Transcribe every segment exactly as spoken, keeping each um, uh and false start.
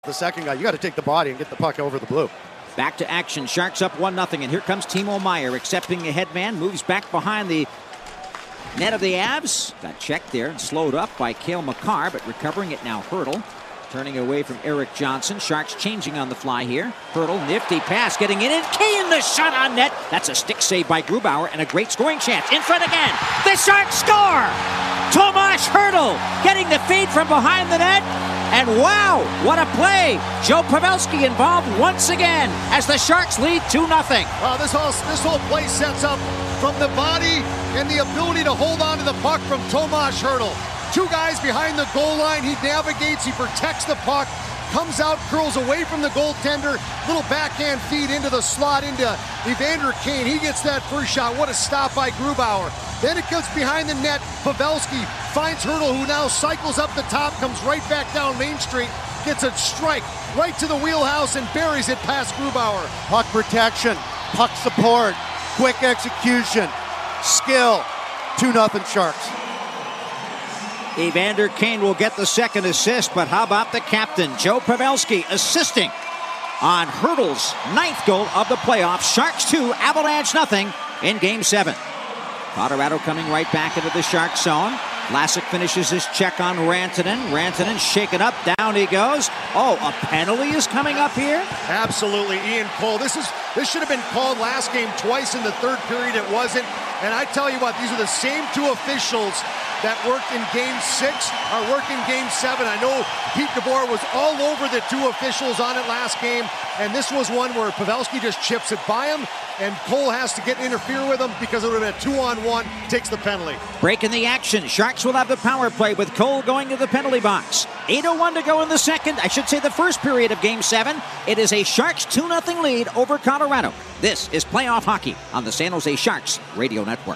The second guy, you got to take the body and get the puck over the blue. Back to action. Sharks up one nothing. And here comes Timo Meier accepting a headman. Moves back behind the net of the Avs. Got checked there and slowed up by Cale Makar, but recovering it now. Hertl turning away from Erik Johnson. Sharks changing on the fly here. Hertl, nifty pass getting in. And Kane the shot on net. That's a stick save by Grubauer and a great scoring chance. In front again. The Sharks score! Tomas Hertl getting the feed from behind the net. And wow, what a play! Joe Pavelski involved once again as the Sharks lead two nothing. Wow, this whole, this whole play sets up from the body and the ability to hold on to the puck from Tomas Hertl. Two guys behind the goal line. He navigates, he protects the puck, comes out, curls away from the goaltender, little backhand feed into the slot into Evander Kane. He gets that first shot. What a stop by Grubauer. Then it goes behind the net. Pavelski finds Hertl, who now cycles up the top, comes right back down Main Street, gets a strike right to the wheelhouse and buries it past Grubauer. Puck protection, puck support, quick execution, skill. two nothing Sharks. Evander Kane will get the second assist, but how about the captain, Joe Pavelski, assisting on Hertl's ninth goal of the playoffs. Sharks two, Avalanche nothing in Game seven. Colorado coming right back into the Shark zone. Vlasic finishes his check on Rantanen. Rantanen shaken up, down he goes. Oh, a penalty is coming up here? Absolutely, Ian Cole. This is this should have been called last game twice in the third period. It wasn't. And I tell you what, these are the same two officials that worked in Game six are working Game seven. I know Pete DeBoer was all over the two officials on it last game, and this was one where Pavelski just chips it by him, and Cole has to get interfere with him because it would have been a two-on-one, takes the penalty. Breaking the action. Sharks will have the power play with Cole going to the penalty box. eight oh one to go in the second, I should say the first period of Game seven. It is a Sharks two nothing lead over Colorado. This is Playoff Hockey on the San Jose Sharks Radio Network.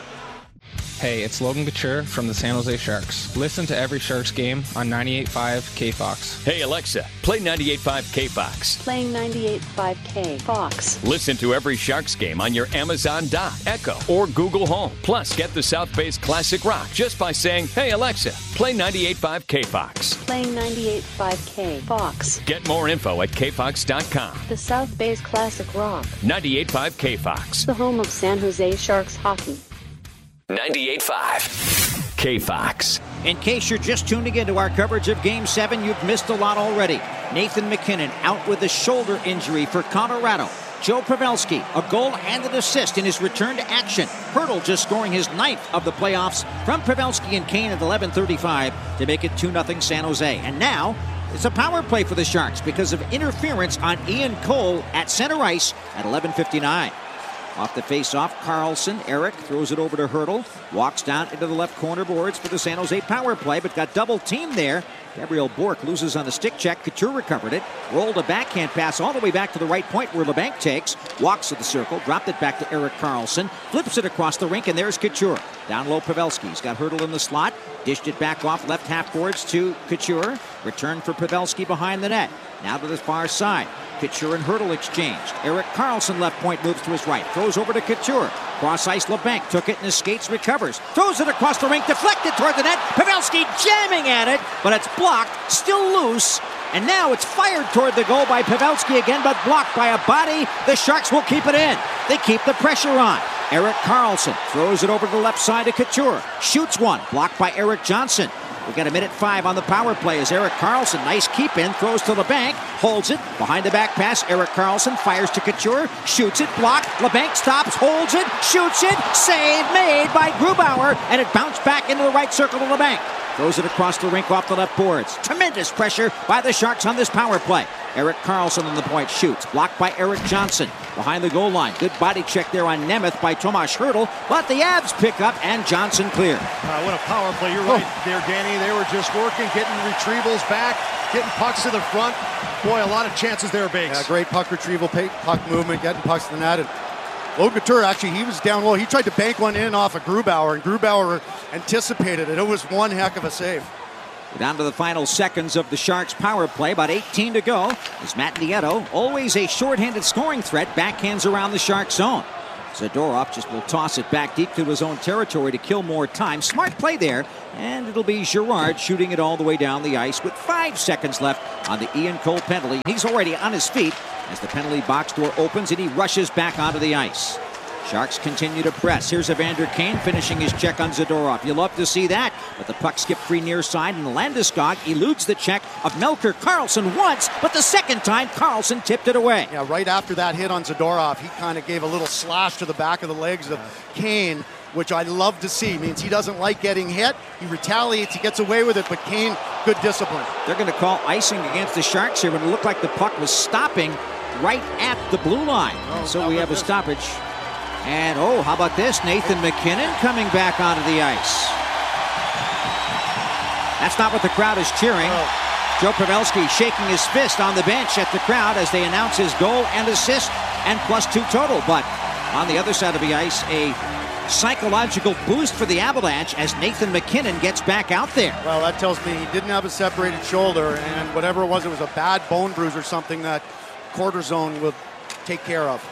Hey, it's Logan Couture from the San Jose Sharks. Listen to every Sharks game on ninety-eight point five K Fox. Hey, Alexa, play ninety-eight point five K Fox. Playing ninety-eight point five K Fox. Listen to every Sharks game on your Amazon Dock, Echo, or Google Home. Plus, get the South Bay's classic rock just by saying, hey, Alexa, play ninety-eight point five K Fox. Playing ninety-eight point five K Fox. Get more info at K Fox dot com. The South Bay's classic rock. ninety-eight point five K Fox. The home of San Jose Sharks hockey. ninety-eight point five K Fox. In case you're just tuning into our coverage of Game seven, you've missed a lot already. Nathan MacKinnon out with a shoulder injury for Colorado. Joe Pavelski, a goal and an assist in his return to action. Hertl just scoring his ninth of the playoffs from Pavelski and Kane at eleven thirty-five to make it two nothing San Jose. And now it's a power play for the Sharks because of interference on Ian Cole at center ice at eleven fifty-nine. Off the face-off, Carlson, Eric throws it over to Hertl. Walks down into the left corner boards for the San Jose power play, but got double-teamed there. Gabriel Bourque loses on the stick check. Couture recovered it. Rolled a backhand pass all the way back to the right point where LeBanc takes. Walks to the circle. Dropped it back to Erik Karlsson. Flips it across the rink, and there's Couture. Down low, Pavelski. He's got Hertl in the slot. Dished it back off left half boards to Couture. Return for Pavelski behind the net. Now to the far side. Couture and Hertl exchanged. Erik Karlsson left point moves to his right. Throws over to Couture. Cross ice, LeBanc took it in his skates, recovers. Throws it across the rink, deflected toward the net. Pavelski jamming at it, but it's blocked, still loose. And now it's fired toward the goal by Pavelski again, but blocked by a body. The Sharks will keep it in. They keep the pressure on. Erik Karlsson throws it over to the left side to Couture. Shoots one, blocked by Erik Johnson. We've got a minute five on the power play as Erik Karlsson, nice keep in, throws to LeBanc, holds it, behind the back pass, Erik Karlsson fires to Couture, shoots it, blocked, LeBanc stops, holds it, shoots it, save made by Grubauer, and it bounced back into the right circle to LeBanc. Throws it across the rink off the left boards. Tremendous pressure by the Sharks on this power play. Erik Karlsson on the point shoots. Blocked by Erik Johnson. Behind the goal line. Good body check there on Nemeth by Tomas Hertl. But the Avs pick up and Johnson clear. Uh, what a power play. You're right there, Danny. They were just working, getting retrievals back, getting pucks to the front. Boy, a lot of chances there, Biggs. Yeah, great puck retrieval, puck movement, getting pucks to the net. And Logan Couture, actually, he was down low. He tried to bank one in off of Grubauer, and Grubauer anticipated it. It was one heck of a save. We're down to the final seconds of the Sharks power play. About eighteen to go. As Matt Nieto, always a shorthanded scoring threat, backhands around the Sharks zone. Zadorov just will toss it back deep to his own territory to kill more time. Smart play there, and it'll be Girard shooting it all the way down the ice with five seconds left on the Ian Cole penalty. He's already on his feet as the penalty box door opens and he rushes back onto the ice. Sharks continue to press. Here's Evander Kane finishing his check on Zadorov. You love to see that, but the puck skipped free near side, and Landeskog eludes the check of Melker Karlsson once, but the second time Karlsson tipped it away. Yeah, right after that hit on Zadorov, he kind of gave a little slash to the back of the legs of Kane, which I love to see. Means he doesn't like getting hit. He retaliates. He gets away with it, but Kane, good discipline. They're going to call icing against the Sharks here when it looked like the puck was stopping right at the blue line. Oh, so we have a stoppage. And, oh, how about this? Nathan MacKinnon coming back onto the ice. That's not what the crowd is cheering. Oh. Joe Pavelski shaking his fist on the bench at the crowd as they announce his goal and assist and plus two total. But on the other side of the ice, a psychological boost for the Avalanche as Nathan MacKinnon gets back out there. Well, that tells me he didn't have a separated shoulder, and whatever it was, it was a bad bone bruise or something that quarter zone will take care of.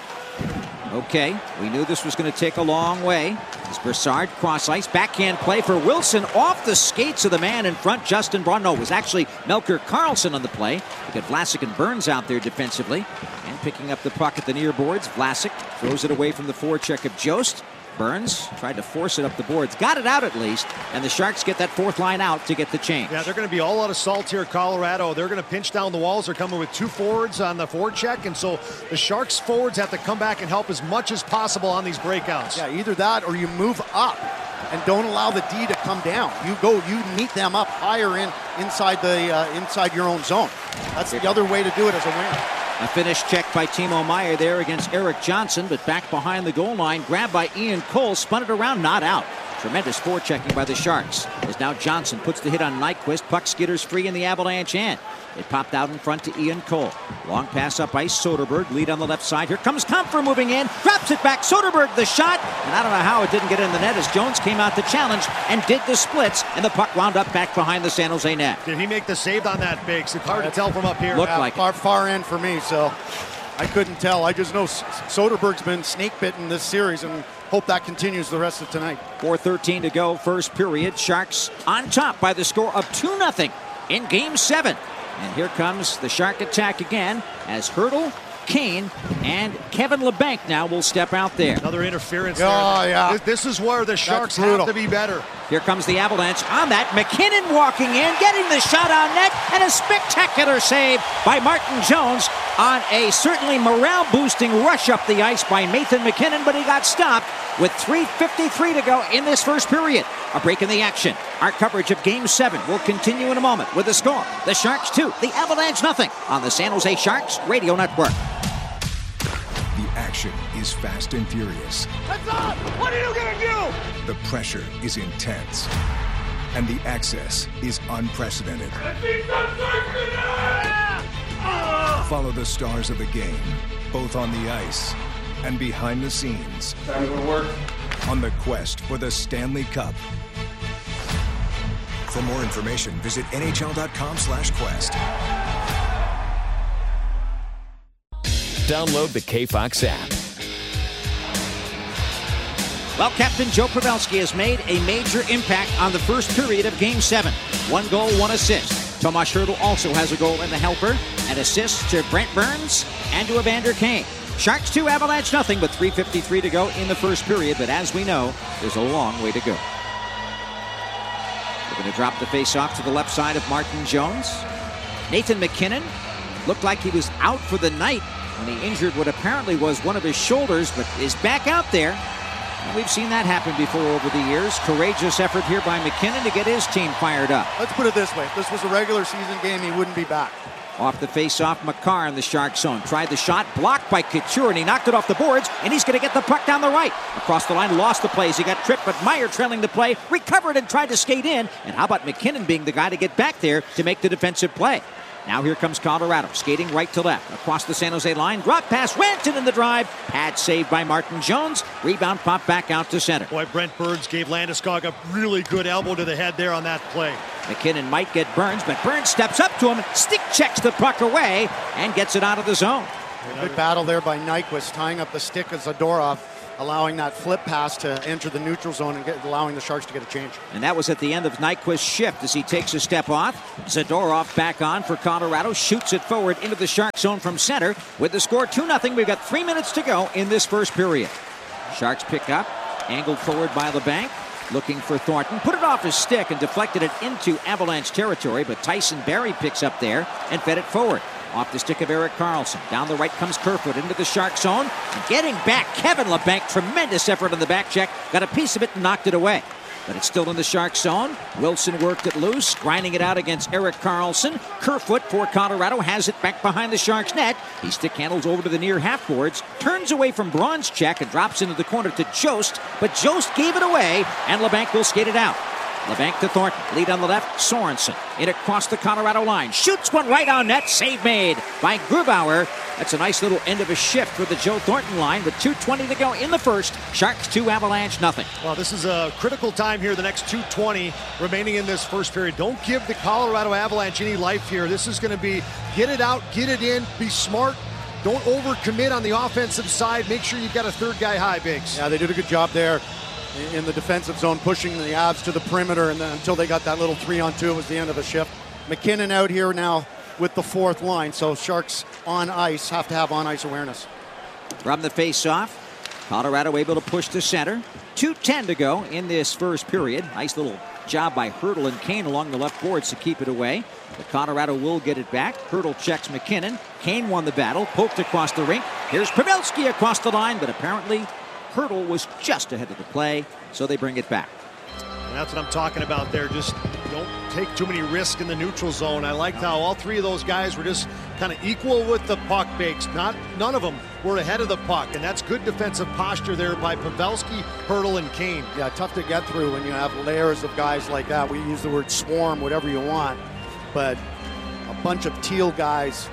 Okay, we knew this was going to take a long way. As Brassard cross ice, backhand play for Wilson off the skates of the man in front, Justin Braun. No, it was actually Melker Karlsson on the play. We got Vlasic and Burns out there defensively. And picking up the puck at the near boards, Vlasic throws it away from the forecheck of Jost. Burns tried to force it up the boards, got it out at least, and the Sharks get that fourth line out to get the change. Yeah, they're going to be all out of salt here, Colorado. They're going to pinch down the walls. They're coming with two forwards on the forecheck, and so the Sharks forwards have to come back and help as much as possible on these breakouts. Yeah, either that or you move up and don't allow the D to come down. You go, you meet them up higher in inside the uh, inside your own zone. That's the other way to do it as a winger. A finished check by Timo Meier there against Eric Johnson, but back behind the goal line, grabbed by Ian Cole, spun it around, not out. Tremendous forechecking by the Sharks. As now Johnson puts the hit on Nyquist, puck skitters free in the Avalanche end. It popped out in front to Ian Cole. Long pass up ice, Soderberg, lead on the left side. Here comes Comfer moving in, drops it back, Soderberg the shot, and I don't know how it didn't get in the net as Jones came out to challenge and did the splits, and the puck wound up back behind the San Jose net. Did he make the save on that, Biggs? It's hard to tell from up here. Looked yeah, like far, it. far end for me, so I couldn't tell. I just know Soderberg's been snake bitten this series and hope that continues the rest of tonight. four thirteen to go, first period. Sharks on top by the score of two nothing in game seven. And here comes the Shark attack again as Hertl, Kane, and Kevin Labanc now will step out there. Another interference oh, there. Yeah. This, this is where the Sharks have to be better. Here comes the Avalanche on that. MacKinnon walking in, getting the shot on net, and a spectacular save by Martin Jones on a certainly morale-boosting rush up the ice by Nathan MacKinnon, but he got stopped with three fifty-three to go in this first period. A break in the action. Our coverage of Game seven will continue in a moment with the score. The Sharks two, the Avalanche nothing on the San Jose Sharks Radio Network. The action is fast and furious. Heads up! What are you going to do? The pressure is intense. And the access is unprecedented. Follow the stars of the game, both on the ice and behind the scenes. Time to work. On the quest for the Stanley Cup. For more information, visit N H L dot com slash quest. Download the K-Fox app. Well, Captain Joe Pavelski has made a major impact on the first period of Game seven. One goal, one assist. Tomas Hertl also has a goal in the helper. An assist to Brent Burns and to Evander Kane. Sharks two, Avalanche nothing, but three fifty-three to go in the first period. But as we know, there's a long way to go. They're going to drop the face-off to the left side of Martin Jones. Nathan MacKinnon looked like he was out for the night when he injured what apparently was one of his shoulders, but is back out there. And we've seen that happen before over the years. Courageous effort here by MacKinnon to get his team fired up. Let's put it this way. If this was a regular season game, he wouldn't be back. Off the face-off, Makar in the Shark zone. Tried the shot, blocked by Couture, and he knocked it off the boards, and he's going to get the puck down the right. Across the line, lost the plays. He got tripped, but Meier trailing the play, recovered and tried to skate in. And how about MacKinnon being the guy to get back there to make the defensive play? Now here comes Colorado, skating right to left. Across the San Jose line, drop pass, Ranton in the drive. Pad saved by Martin Jones. Rebound pop back out to center. Boy, Brent Burns gave Landeskog a really good elbow to the head there on that play. MacKinnon might get Burns, but Burns steps up to him, stick checks the puck away, and gets it out of the zone. Good battle there by Nyquist, tying up the stick of Zadorov. allowing that flip pass to enter the neutral zone and get, allowing the Sharks to get a change. And that was at the end of Nyquist's shift as he takes a step off. Zadorov back on for Colorado, shoots it forward into the Shark zone from center. With the score two nothing, we've got three minutes to go in this first period. Sharks pick up, angled forward by LeBanc. Looking for Thornton, put it off his stick and deflected it into Avalanche territory, but Tyson Barrie picks up there and fed it forward. Off the stick of Erik Karlsson. Down the right comes Kerfoot into the Shark zone. And getting back, Kevin LeBanc, tremendous effort on the back check. Got a piece of it and knocked it away. But it's still in the Shark zone. Wilson worked it loose, grinding it out against Erik Karlsson. Kerfoot for Colorado has it back behind the Sharks net. He stick handles over to the near half boards, turns away from Braun's check and drops into the corner to Jost. But Jost gave it away, and LeBanc will skate it out. LeBanc to Thornton, lead on the left, Sorensen. In across the Colorado line, shoots one right on net, save made by Grubauer. That's a nice little end of a shift with the Joe Thornton line with two twenty to go in the first. Sharks two, Avalanche nothing. Well, this is a critical time here, the next two twenty remaining in this first period. Don't give the Colorado Avalanche any life here. This is going to be get it out, get it in, be smart. Don't overcommit on the offensive side. Make sure you've got a third guy high, Biggs. Yeah, they did a good job there in the defensive zone, pushing the Avs to the perimeter, and then until they got that little three on two, it was the end of the shift. McKinnon out here now with the fourth line, so Sharks on ice have to have on-ice awareness. From the face-off, Colorado able to push to center. two ten to go in this first period. Nice little job by Hertl and Kane along the left boards to keep it away. But Colorado will get it back. Hertl checks McKinnon. Kane won the battle, poked across the rink. Here's Pavelski across the line, but apparently Hertl was just ahead of the play, so they bring it back. And that's what I'm talking about there. Just don't take too many risks in the neutral zone. I liked how all three of those guys were just kind of equal with the puck, Bakes. Not, none of them were ahead of the puck, and that's good defensive posture there by Pavelski, Hertl, and Kane. Yeah, tough to get through when you have layers of guys like that. We use the word swarm, whatever you want, but a bunch of teal guys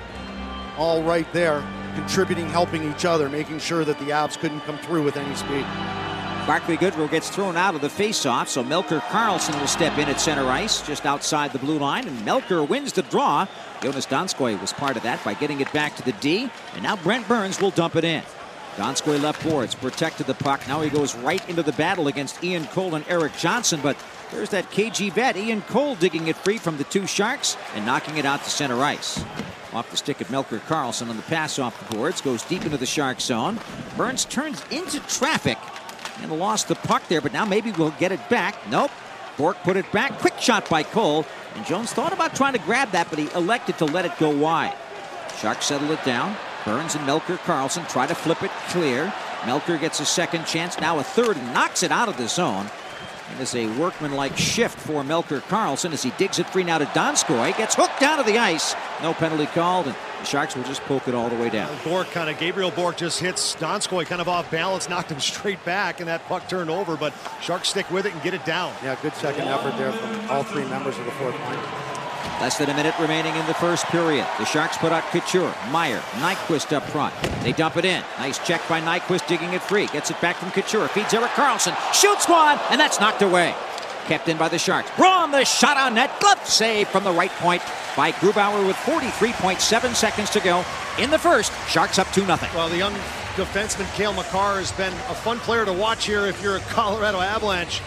all right there, contributing, helping each other, making sure that the Avs couldn't come through with any speed. Barclay Goodrow gets thrown out of the faceoff, so Melker Karlsson will step in at center ice, just outside the blue line, and Melker wins the draw. Jonas Donskoy was part of that by getting it back to the D, and now Brent Burns will dump it in. Donskoy left boards, protected the puck. Now he goes right into the battle against Ian Cole and Erik Johnson, but there's that K G vet, Ian Cole, digging it free from the two Sharks and knocking it out to center ice. Off the stick of Melker Karlsson on the pass off the boards, goes deep into the Shark zone. Burns turns into traffic and lost the puck there, but now maybe we'll get it back. Nope. Bork put it back. Quick shot by Cole. And Jones thought about trying to grab that, but he elected to let it go wide. Sharks settle it down. Burns and Melker Karlsson try to flip it clear. Melker gets a second chance, now a third, and knocks it out of the zone. It is a workmanlike shift for Melker Karlsson as he digs it free now to Donskoy. Gets hooked down to the ice. No penalty called, and the Sharks will just poke it all the way down. Bork kind of, Gabriel Bork just hits Donskoy kind of off balance, knocked him straight back, and that puck turned over, but Sharks stick with it and get it down. Yeah, good second effort there from all three members of the fourth line. Less than a minute remaining in the first period. The Sharks put out Couture, Meyer, Nyquist up front. They dump it in. Nice check by Nyquist, digging it free. Gets it back from Couture. Feeds Erik Karlsson. Shoots one, and that's knocked away. Kept in by the Sharks. Braun, the shot on net. Glove save from the right point by Grubauer with forty-three point seven seconds to go in the first. Sharks up two nothing. Well, the young defenseman Cale Makar has been a fun player to watch here if you're a Colorado Avalanche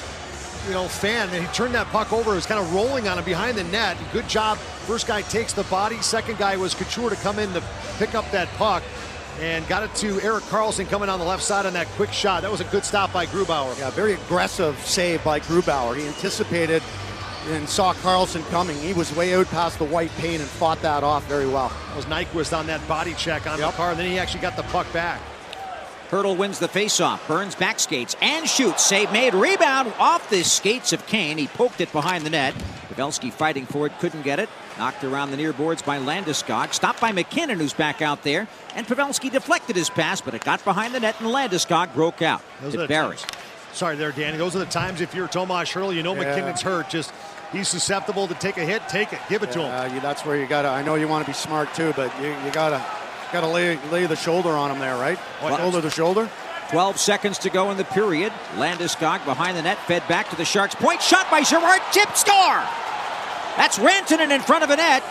you know, fan. And he turned that puck over. It was kind of rolling on him behind the net. Good job. First guy takes the body. Second guy was Couture to come in to pick up that puck. And got it to Erik Karlsson coming on the left side on that quick shot. That was a good stop by Grubauer. Yeah, very aggressive save by Grubauer. He anticipated and saw Karlsson coming. He was way out past the white paint and fought that off very well. That was Nyquist on that body check on yep. Makar, and then he actually got the puck back. Hertl wins the faceoff. Burns back skates and shoots. Save made. Rebound off the skates of Kane. He poked it behind the net. Pavelski fighting for it. Couldn't get it. Knocked around the near boards by Landeskog. Stopped by McKinnon, who's back out there. And Pavelski deflected his pass, but it got behind the net, and Landeskog broke out. Those to Barrie. Sorry there, Danny. Those are the times if you're Tomas Hertl, you know yeah. McKinnon's hurt. Just he's susceptible to take a hit. Take it. Give it yeah, to him. Uh, yeah, that's where you got to. I know you want to be smart too, but you, you got to got to lay lay the shoulder on him there, right? What, shoulder to shoulder. twelve seconds to go in the period. Landeskog behind the net, fed back to the Sharks. Point shot by Girard. Tip score. That's Rantanen in front of a net.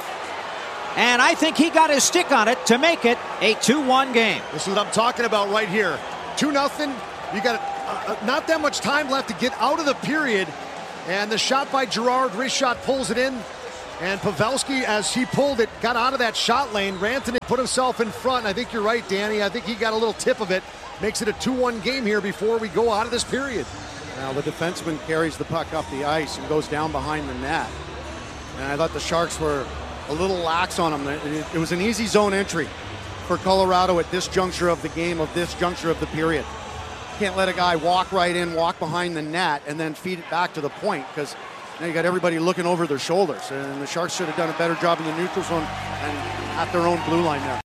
And I think he got his stick on it to make it a two one game. This is what I'm talking about right here. two nothing. You got uh, not that much time left to get out of the period. And the shot by Gerard, Richot pulls it in. And Pavelski, as he pulled it, got out of that shot lane. Rantanen put himself in front. I think you're right, Danny. I think he got a little tip of it. Makes it a two one game here before we go out of this period. Now the defenseman carries the puck up the ice and goes down behind the net. And I thought the Sharks were a little lax on him. It, it was an easy zone entry for Colorado at this juncture of the game, of this juncture of the period. Can't let a guy walk right in, walk behind the net, and then feed it back to the point, because now you got everybody looking over their shoulders. And the Sharks should have done a better job in the neutral zone and at their own blue line there.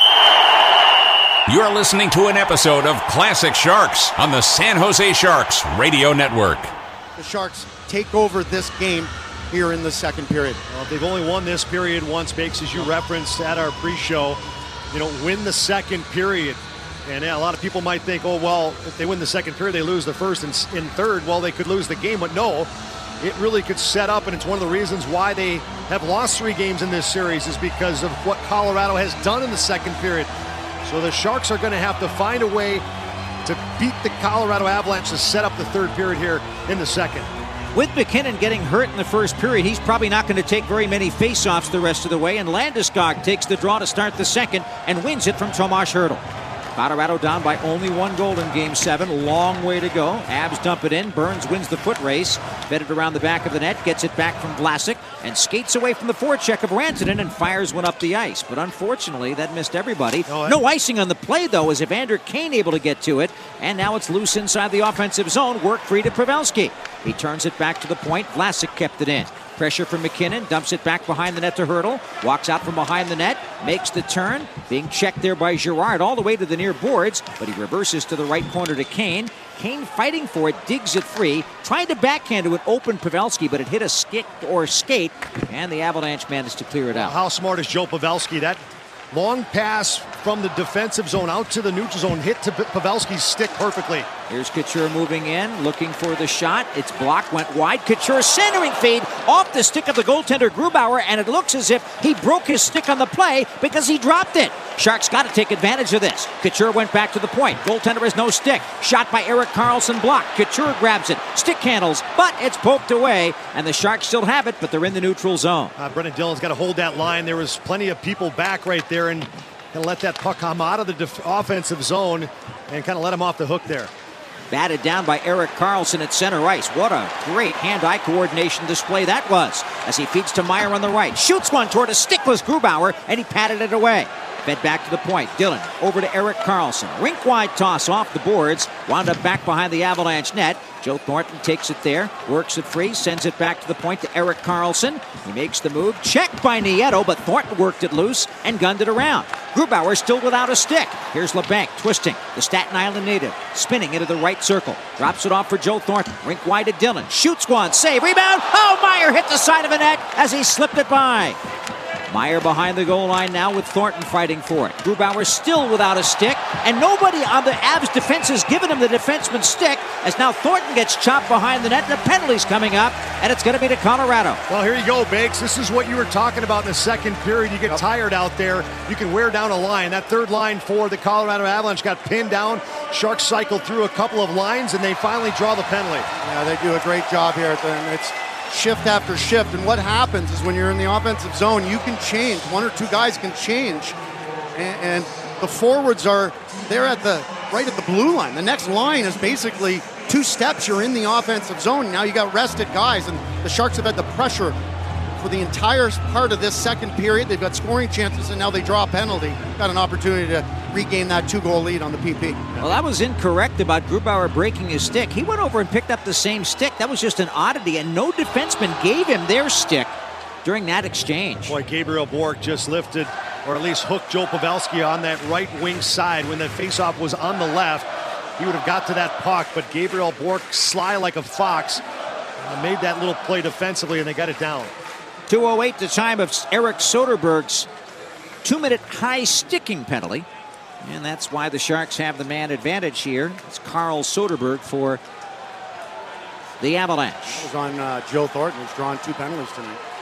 You're listening to an episode of Classic Sharks on the San Jose Sharks Radio Network. The Sharks take over this game here in the second period. Well, they've only won this period once, Bakes, as you referenced at our pre-show. You know, win the second period. And yeah, a lot of people might think, oh, well, if they win the second period, they lose the first and in third. Well, they could lose the game. But no, it really could set up, and it's one of the reasons why they have lost three games in this series is because of what Colorado has done in the second period. So the Sharks are going to have to find a way to beat the Colorado Avalanche to set up the third period here in the second. With MacKinnon getting hurt in the first period, he's probably not going to take very many faceoffs the rest of the way, and Landeskog takes the draw to start the second and wins it from Tomas Hertl. Colorado down by only one goal in Game seven. Long way to go. Avs dump it in. Burns wins the foot race. Fed it around the back of the net. Gets it back from Vlasic. And skates away from the forecheck of Rantanen and fires one up the ice. But unfortunately, that missed everybody. Oh, no icing on the play, though, as Evander Kane able to get to it. And now it's loose inside the offensive zone. Work free to Pavelski. He turns it back to the point. Vlasic kept it in. Pressure from MacKinnon, dumps it back behind the net to Hertl, walks out from behind the net, makes the turn, being checked there by Girard all the way to the near boards, but he reverses to the right corner to Kane. Kane fighting for it, digs it free, trying to backhand to an open Pavelski, but it hit a stick or skate, and the Avalanche managed to clear it out. How smart is Joe Pavelski? That long pass from the defensive zone out to the neutral zone hit to Pavelski's stick perfectly. Here's Couture moving in, looking for the shot. It's blocked, went wide. Couture centering feed off the stick of the goaltender Grubauer, and it looks as if he broke his stick on the play because he dropped it. Sharks got to take advantage of this. Couture went back to the point. Goaltender has no stick. Shot by Erik Karlsson, blocked. Couture grabs it. Stick handles, but it's poked away, and the Sharks still have it, but they're in the neutral zone. Uh, Brendan Dillon's got to hold that line. There was plenty of people back right there, and gonna let that puck come out of the def- offensive zone and kind of let him off the hook there. Batted down by Erik Karlsson at center ice. What a great hand-eye coordination display that was as he feeds to Meyer on the right. Shoots one toward a stickless Grubauer, and he patted it away. Fed back to the point. Dillon over to Erik Karlsson. Rink-wide toss off the boards. Wound up back behind the Avalanche net. Joe Thornton takes it there. Works it free. Sends it back to the point to Erik Karlsson. He makes the move. Checked by Nieto, but Thornton worked it loose and gunned it around. Grubauer still without a stick. Here's LeBanc twisting. The Staten Island native spinning into the right circle. Drops it off for Joe Thornton. Rink wide to Dillon. Shoots one. Save. Rebound. Oh, Meyer hit the side of the net as he slipped it by. Meyer behind the goal line now with Thornton fighting for it. Grubauer still without a stick, and nobody on the Avs defense has given him the defenseman's stick, as now Thornton gets chopped behind the net, and the penalty's coming up, and it's going to be to Colorado. Well, here you go, Bakes. This is what you were talking about in the second period. You get yep. tired out there. You can wear down a line. That third line for the Colorado Avalanche got pinned down. Sharks cycled through a couple of lines, and they finally draw the penalty. Yeah, they do a great job here. And it's shift after shift, and what happens is when you're in the offensive zone, you can change. One or two guys can change, and, and the forwards are they're at the right at the blue line. The next line is basically two steps. You're in the offensive zone. Now you got rested guys, and the Sharks have had the pressure for the entire part of this second period. They've got scoring chances, and now they draw a penalty. Got an opportunity to regain that two-goal lead on the P P. Well, I was incorrect about Grubauer breaking his stick. He went over and picked up the same stick. That was just an oddity, and no defenseman gave him their stick during that exchange. Boy, Gabriel Bourque just lifted, or at least hooked Joe Pavelski on that right wing side when the faceoff was on the left. He would have got to that puck, but Gabriel Bourque, sly like a fox, made that little play defensively, and they got it down. two oh eight, the time of Eric Soderberg's two-minute high sticking penalty. And that's why the Sharks have the man advantage here. It's Carl Soderberg for the Avalanche. It was on uh, Joe Thornton, who's drawn two penalties tonight.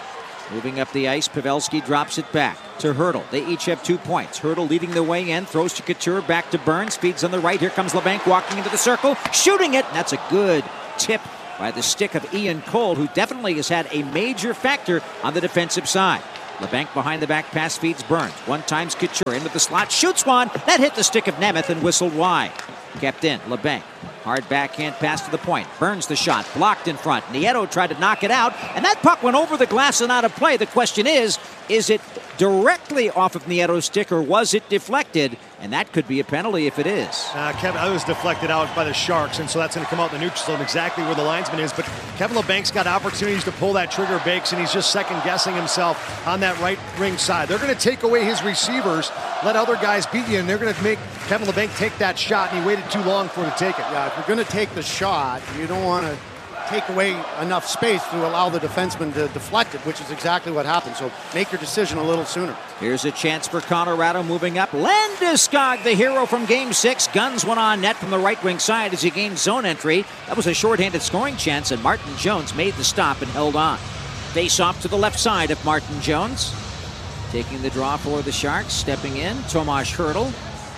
Moving up the ice, Pavelski drops it back to Hurdle. They each have two points. Hurdle leading the way in, throws to Couture, back to Burns, feeds on the right. Here comes LeBanc walking into the circle, shooting it. That's a good tip by the stick of Ian Cole, who definitely has had a major factor on the defensive side. LeBanc behind the back pass feeds Burns. One times Couture into the slot, shoots one. That hit the stick of Nemeth and whistled wide. Kept in, LeBanc. Hard backhand pass to the point. Burns the shot, blocked in front. Nieto tried to knock it out, and that puck went over the glass and out of play. The question is, is it directly off of Nieto's stick or was it deflected? And that could be a penalty if it is. Uh, Kevin, I was deflected out by the Sharks, and so that's going to come out in the neutral zone exactly where the linesman is. But Kevin LeBanc's got opportunities to pull that trigger, Bakes, and he's just second-guessing himself on that right ring side. They're going to take away his receivers, let other guys beat you, and they're going to make Kevin LeBanc take that shot, and he waited too long for him to take it. Yeah, if you're going to take the shot, you don't want to take away enough space to allow the defenseman to deflect it, which is exactly what happened. So make your decision a little sooner. Here's a chance for Colorado moving up. Landeskog, the hero from Game six, guns one on net from the right wing side as he gained zone entry. That was a shorthanded scoring chance, and Martin Jones made the stop and held on. Face off to the left side of Martin Jones. Taking the draw for the Sharks, stepping in, Tomas Hurdle.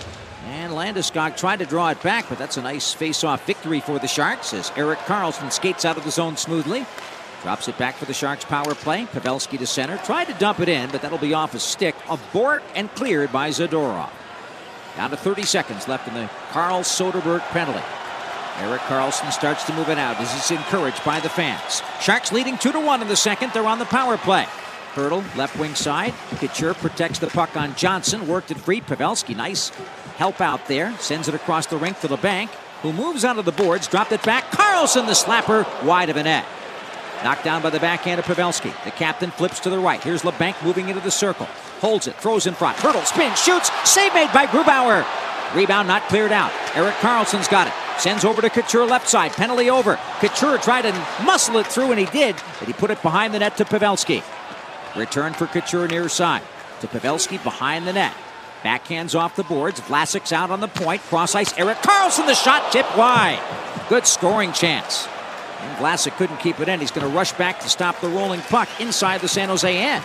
And Landeskog tried to draw it back, but that's a nice face-off victory for the Sharks as Erik Karlsson skates out of the zone smoothly. Drops it back for the Sharks power play. Pavelski to center. Tried to dump it in, but that'll be off his stick. Abort and cleared by Zadorov. Down to thirty seconds left in the Carl Soderberg penalty. Erik Karlsson starts to move it out as he's encouraged by the fans. Sharks leading two to one in the second. They're on the power play. Hurdle, left wing side. Couture protects the puck on Johnson. Worked it free. Pavelski, nice help out there. Sends it across the rink to LeBanc, who moves out of the boards. Dropped it back. Karlsson, the slapper, wide of the net. Knocked down by the backhand of Pavelski. The captain flips to the right. Here's LeBanc moving into the circle. Holds it, throws in front. Hurdle, spin, shoots. Save made by Grubauer. Rebound not cleared out. Erik Karlsson's got it. Sends over to Couture left side. Penalty over. Couture tried to muscle it through, and he did. But he put it behind the net to Pavelski. Return for Couture near side. To Pavelski behind the net. Backhands off the boards. Vlasic's out on the point. Cross ice. Erik Karlsson, the shot tipped wide. Good scoring chance. And Vlasic couldn't keep it in. He's going to rush back to stop the rolling puck inside the San Jose end.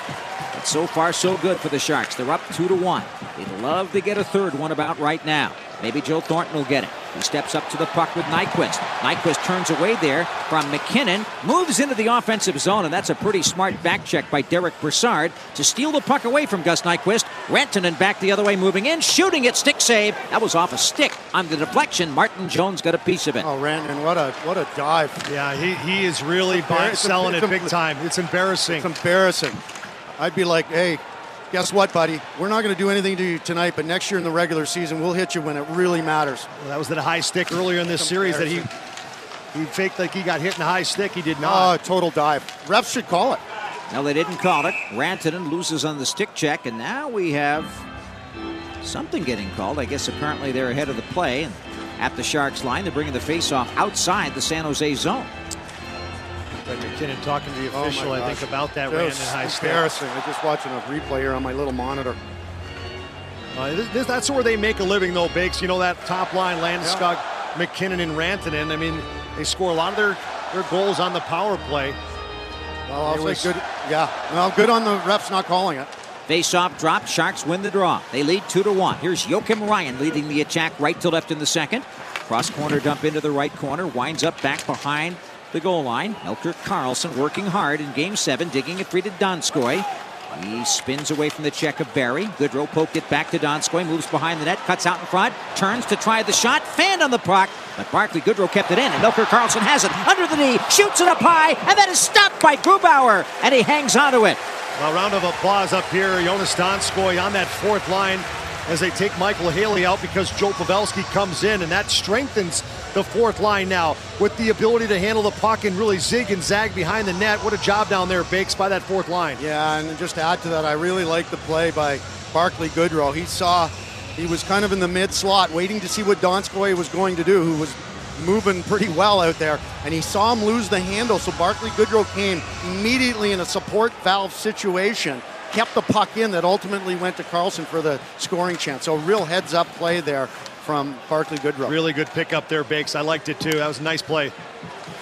But so far, so good for the Sharks. They're up two to one. They'd love to get a third one about right now. Maybe Joe Thornton will get it. He steps up to the puck with Nyquist. Nyquist turns away there from McKinnon, moves into the offensive zone, and that's a pretty smart back check by Derek Brassard to steal the puck away from Gus Nyquist. Rantanen back the other way, moving in, shooting it, stick save. That was off a stick on the deflection. Martin Jones got a piece of it. Oh, Rantanen, what a what a dive. Yeah, he, he is really buy, selling it big time. It's embarrassing. It's embarrassing. I'd be like, hey, guess what, buddy? We're not going to do anything to you tonight, but next year in the regular season, we'll hit you when it really matters. Well, that was the high stick earlier in this series that he he faked like he got hit in the high stick. He did not. Oh, total dive. Refs should call it. No, they didn't call it. Rantanen loses on the stick check, and now we have something getting called. I guess apparently they're ahead of the play. And at the Sharks line, they're bringing the faceoff outside the San Jose zone. But McKinnon talking to the official, oh I think, about that Rantanen high stick. Embarrassing. I'm just watching a replay here on my little monitor. Uh, this, this, that's where they make a living, though, Bakes. You know, that top line, Landeskog, yeah. McKinnon, and Rantanen. I mean, they score a lot of their, their goals on the power play. Well, I'll was, say good. Yeah, well, good on the refs not calling it. Face-off drop. Sharks win the draw. They lead two to one. Here's Joakim Ryan leading the attack right to left in the second. Cross corner dump into the right corner. Winds up back behind the goal line. Erik Karlsson working hard in game seven, digging it free to Donskoy. He spins away from the check of Barry. Goodrow poked it back to Donskoy, moves behind the net, cuts out in front, turns to try the shot, fanned on the puck, but Barclay Goodrow kept it in, and Erik Karlsson has it under the knee, shoots it up high, and that is stopped by Grubauer, and he hangs onto it. A round of applause up here. Jonas Donskoy on that fourth line as they take Michael Haley out because Joe Pavelski comes in, and that strengthens the fourth line now with the ability to handle the puck and really zig and zag behind the net. What a job down there, Bakes, by that fourth line. Yeah, and just to add to that, I really like the play by Barclay Goodrow. He saw, he was kind of in the mid-slot waiting to see what Donskoy was going to do, who was moving pretty well out there, and he saw him lose the handle, so Barclay Goodrow came immediately in a support valve situation, kept the puck in that ultimately went to Karlsson for the scoring chance. So real heads-up play there from Barclay Goodrow. Really good pickup there, Bakes. I liked it too. That was a nice play.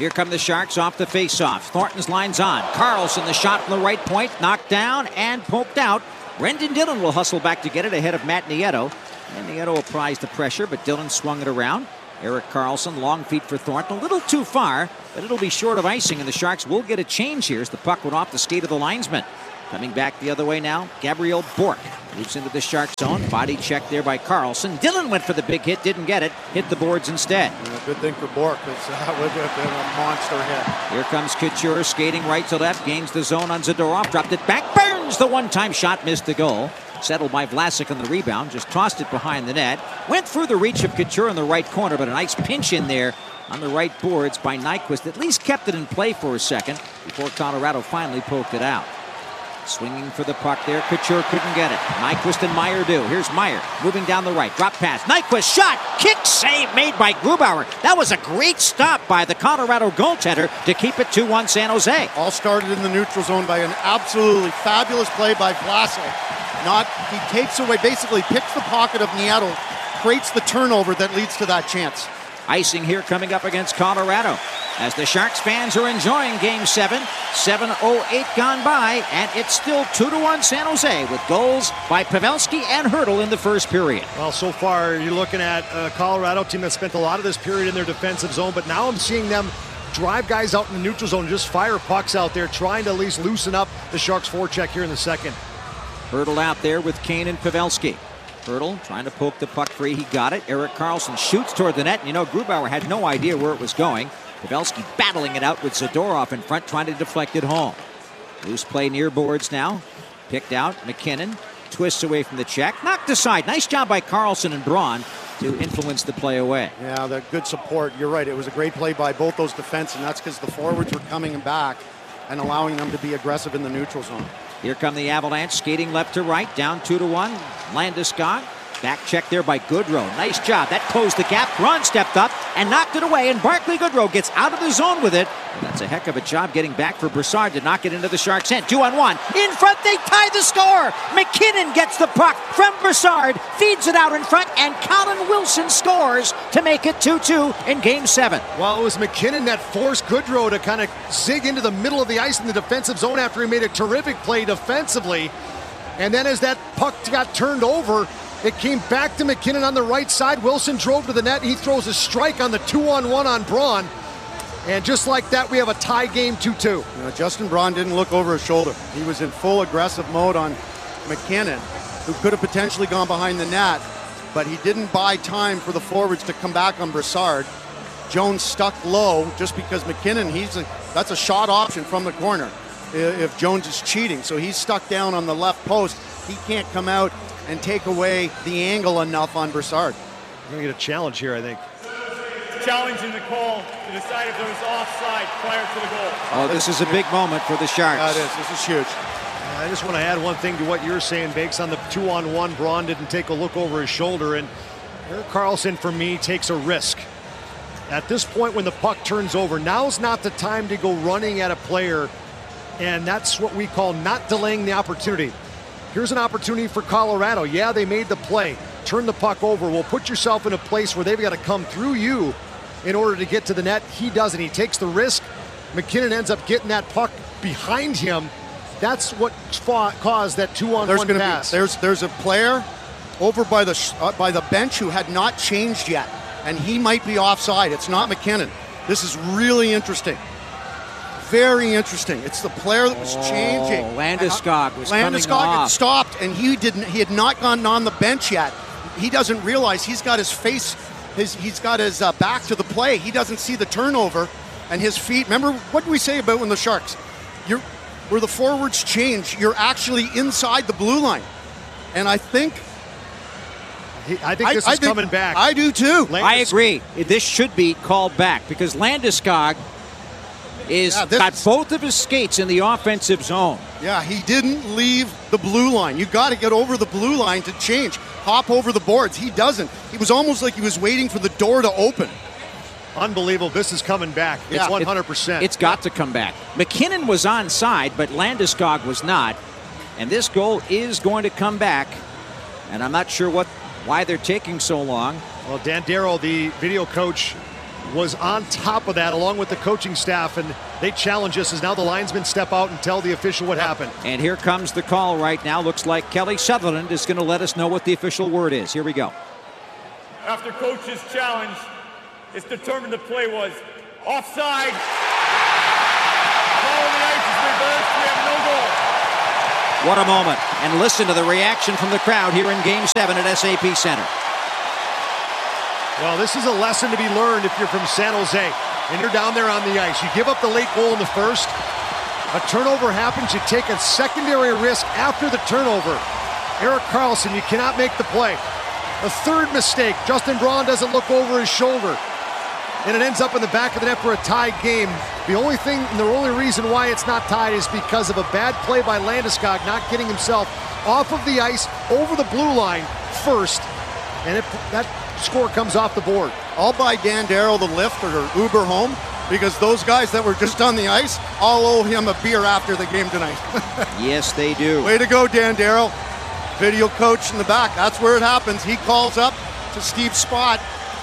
Here come the Sharks off the faceoff. Thornton's line's on. Carlson, the shot from the right point, knocked down and poked out. Brendan Dillon will hustle back to get it ahead of Matt Nieto. And Nieto applies the pressure, but Dillon swung it around. Erik Karlsson, long feet for Thornton, a little too far, but it'll be short of icing, and the Sharks will get a change here as the puck went off the skate of the linesman. Coming back the other way now, Gabriel Bourque moves into the Shark zone. Body check there by Karlsson. Dillon went for the big hit, didn't get it. Hit the boards instead. Yeah, good thing for Bourque, because that would have been a monster hit. Here comes Couture skating right to left. Gains the zone on Zadorov. Dropped it back. Burns the one-time shot. Missed the goal. Settled by Vlasic on the rebound. Just tossed it behind the net. Went through the reach of Couture in the right corner, but a nice pinch in there on the right boards by Nyquist. At least kept it in play for a second before Colorado finally poked it out. Swinging for the puck there. Couture couldn't get it. Nyquist and Meyer do. Here's Meyer moving down the right. Drop pass. Nyquist shot. Kick save made by Grubauer. That was a great stop by the Colorado goaltender to keep it two one San Jose. All started in the neutral zone by an absolutely fabulous play by Vlasic. Not, he takes away, basically picks the pocket of Nieto, creates the turnover that leads to that chance. Icing here coming up against Colorado as the Sharks fans are enjoying Game seven. seven oh eight gone by, and it's still two to one San Jose with goals by Pavelski and Hertl in the first period. Well, so far you're looking at a Colorado team that spent a lot of this period in their defensive zone, but now I'm seeing them drive guys out in the neutral zone, just fire pucks out there, trying to at least loosen up the Sharks' forecheck here in the second. Hertl out there with Kane and Pavelski. Hertl trying to poke the puck free. He got it. Erik Karlsson shoots toward the net. And you know, Grubauer had no idea where it was going. Pavelski battling it out with Zadorov in front, trying to deflect it home. Loose play near boards now. Picked out. McKinnon twists away from the check. Knocked aside. Nice job by Karlsson and Braun to influence the play away. Yeah, that good support. You're right. It was a great play by both those defense, and that's because the forwards were coming back and allowing them to be aggressive in the neutral zone. Here come the Avalanche, skating left to right, down two to one. Landeskog, back check there by Goodrow. Nice job. That closed the gap. Braun stepped up and knocked it away, and Barclay Goodrow gets out of the zone with it. And that's a heck of a job getting back for Brassard to knock it into the Sharks' end. Two on one. In front, they tie the score. McKinnon gets the puck from Brassard, feeds it out in front, and Colin Wilson scores to make it two two in Game seven. Well, it was McKinnon that forced Goodrow to kind of zig into the middle of the ice in the defensive zone after he made a terrific play defensively. And then as that puck got turned over, it came back to McKinnon on the right side. Wilson drove to the net. He throws a strike on the two-on-one on Braun. And just like that, we have a tie game two two. You know, Justin Braun didn't look over his shoulder. He was in full aggressive mode on McKinnon, who could have potentially gone behind the net, but he didn't buy time for the forwards to come back on Brassard. Jones stuck low just because McKinnon, he's a, that's a shot option from the corner if Jones is cheating. So he's stuck down on the left post. He can't come out and take away the angle enough on Brassard. We're going to get a challenge here, I think. Challenging the call to decide if there was offside prior to the goal. Oh, this is a big moment for the Sharks. Yeah, it is. This is huge. I just want to add one thing to what you're saying, Bakes. On the two-on-one, Braun didn't take a look over his shoulder, and Erik Karlsson, for me, takes a risk. At this point, when the puck turns over, now's not the time to go running at a player, and that's what we call not delaying the opportunity. Here's an opportunity for Colorado. Yeah, they made the play. Turn the puck over. Well, put yourself in a place where they've got to come through you in order to get to the net. He doesn't. He takes the risk. McKinnon ends up getting that puck behind him. That's what fought, caused that two-on-one there's gonna pass. Be, there's there's a player over by the uh, by the bench who had not changed yet, and he might be offside. It's not McKinnon. This is really interesting. Very interesting. It's the player that was oh, changing. Landeskog was Landeskog coming off. had stopped, and he didn't. He had not gone on the bench yet. He doesn't realize he's got his face. His he's got his uh, back to the play. He doesn't see the turnover, and his feet. Remember what did we say about when the Sharks? You're where the forwards change. You're actually inside the blue line, and I think. He, I think this I, is I think, coming back. I do too. Landeskog. I agree. This should be called back because Landeskog is yeah, got is, both of his skates in the offensive zone. Yeah, he didn't leave the blue line. You got to get over the blue line to change. Hop over the boards. He doesn't. He was almost like he was waiting for the door to open. Unbelievable. This is coming back. Yeah. It's one hundred percent. It, it's got to come back. McKinnon was onside, but Landeskog was not. And this goal is going to come back. And I'm not sure what why they're taking so long. Well, Dan Darrow, the video coach, was on top of that along with the coaching staff, and they challenge us as now the linesmen step out and tell the official what happened. And here comes the call right now. Looks like Kelly Sutherland is going to let us know what the official word is. Here we go. After coach's challenge, it's determined the play was offside. Ball on the ice is reversed. We have no goal. What a moment. And listen to the reaction from the crowd here in Game seven at S A P Center. Well, this is a lesson to be learned if you're from San Jose and you're down there on the ice. You give up the late goal in the first. A turnover happens. You take a secondary risk after the turnover. Erik Karlsson, you cannot make the play. A third mistake. Justin Braun doesn't look over his shoulder. And it ends up in the back of the net for a tied game. The only thing, and the only reason why it's not tied is because of a bad play by Landeskog, not getting himself off of the ice over the blue line first. And it, that score comes off the board. I'll buy Dan Darrow the lift or Uber home, because those guys that were just on the ice all owe him a beer after the game tonight. Yes, they do. Way to go, Dan Darrow. Video coach in the back. That's where it happens. He calls up to Steve Spott,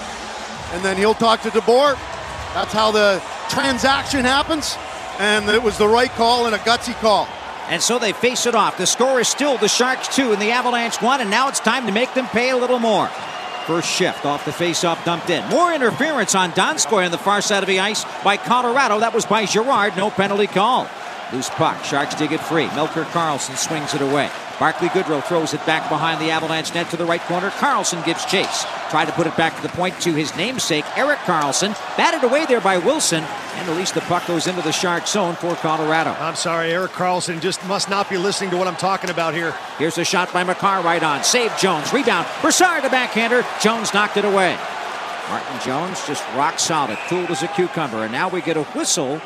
and then he'll talk to DeBoer. That's how the transaction happens, and it was the right call and a gutsy call. And so they face it off. The score is still the Sharks two and the Avalanche one, and now it's time to make them pay a little more. First shift off the face-off dumped in. More interference on Donskoy on the far side of the ice by Colorado. That was by Girard. No penalty call. Loose puck. Sharks dig it free. Melker Karlsson swings it away. Barclay Goodrow throws it back behind the Avalanche net to the right corner. Karlsson gives chase. Tried to put it back to the point to his namesake, Erik Karlsson. Batted away there by Wilson. And at least the puck goes into the Shark zone for Colorado. I'm sorry, Erik Karlsson just must not be listening to what I'm talking about here. Here's a shot by Makar right on. Save Jones. Rebound. Brassard, the backhander. Jones knocked it away. Martin Jones just rock solid. Cool as a cucumber. And now we get a whistle.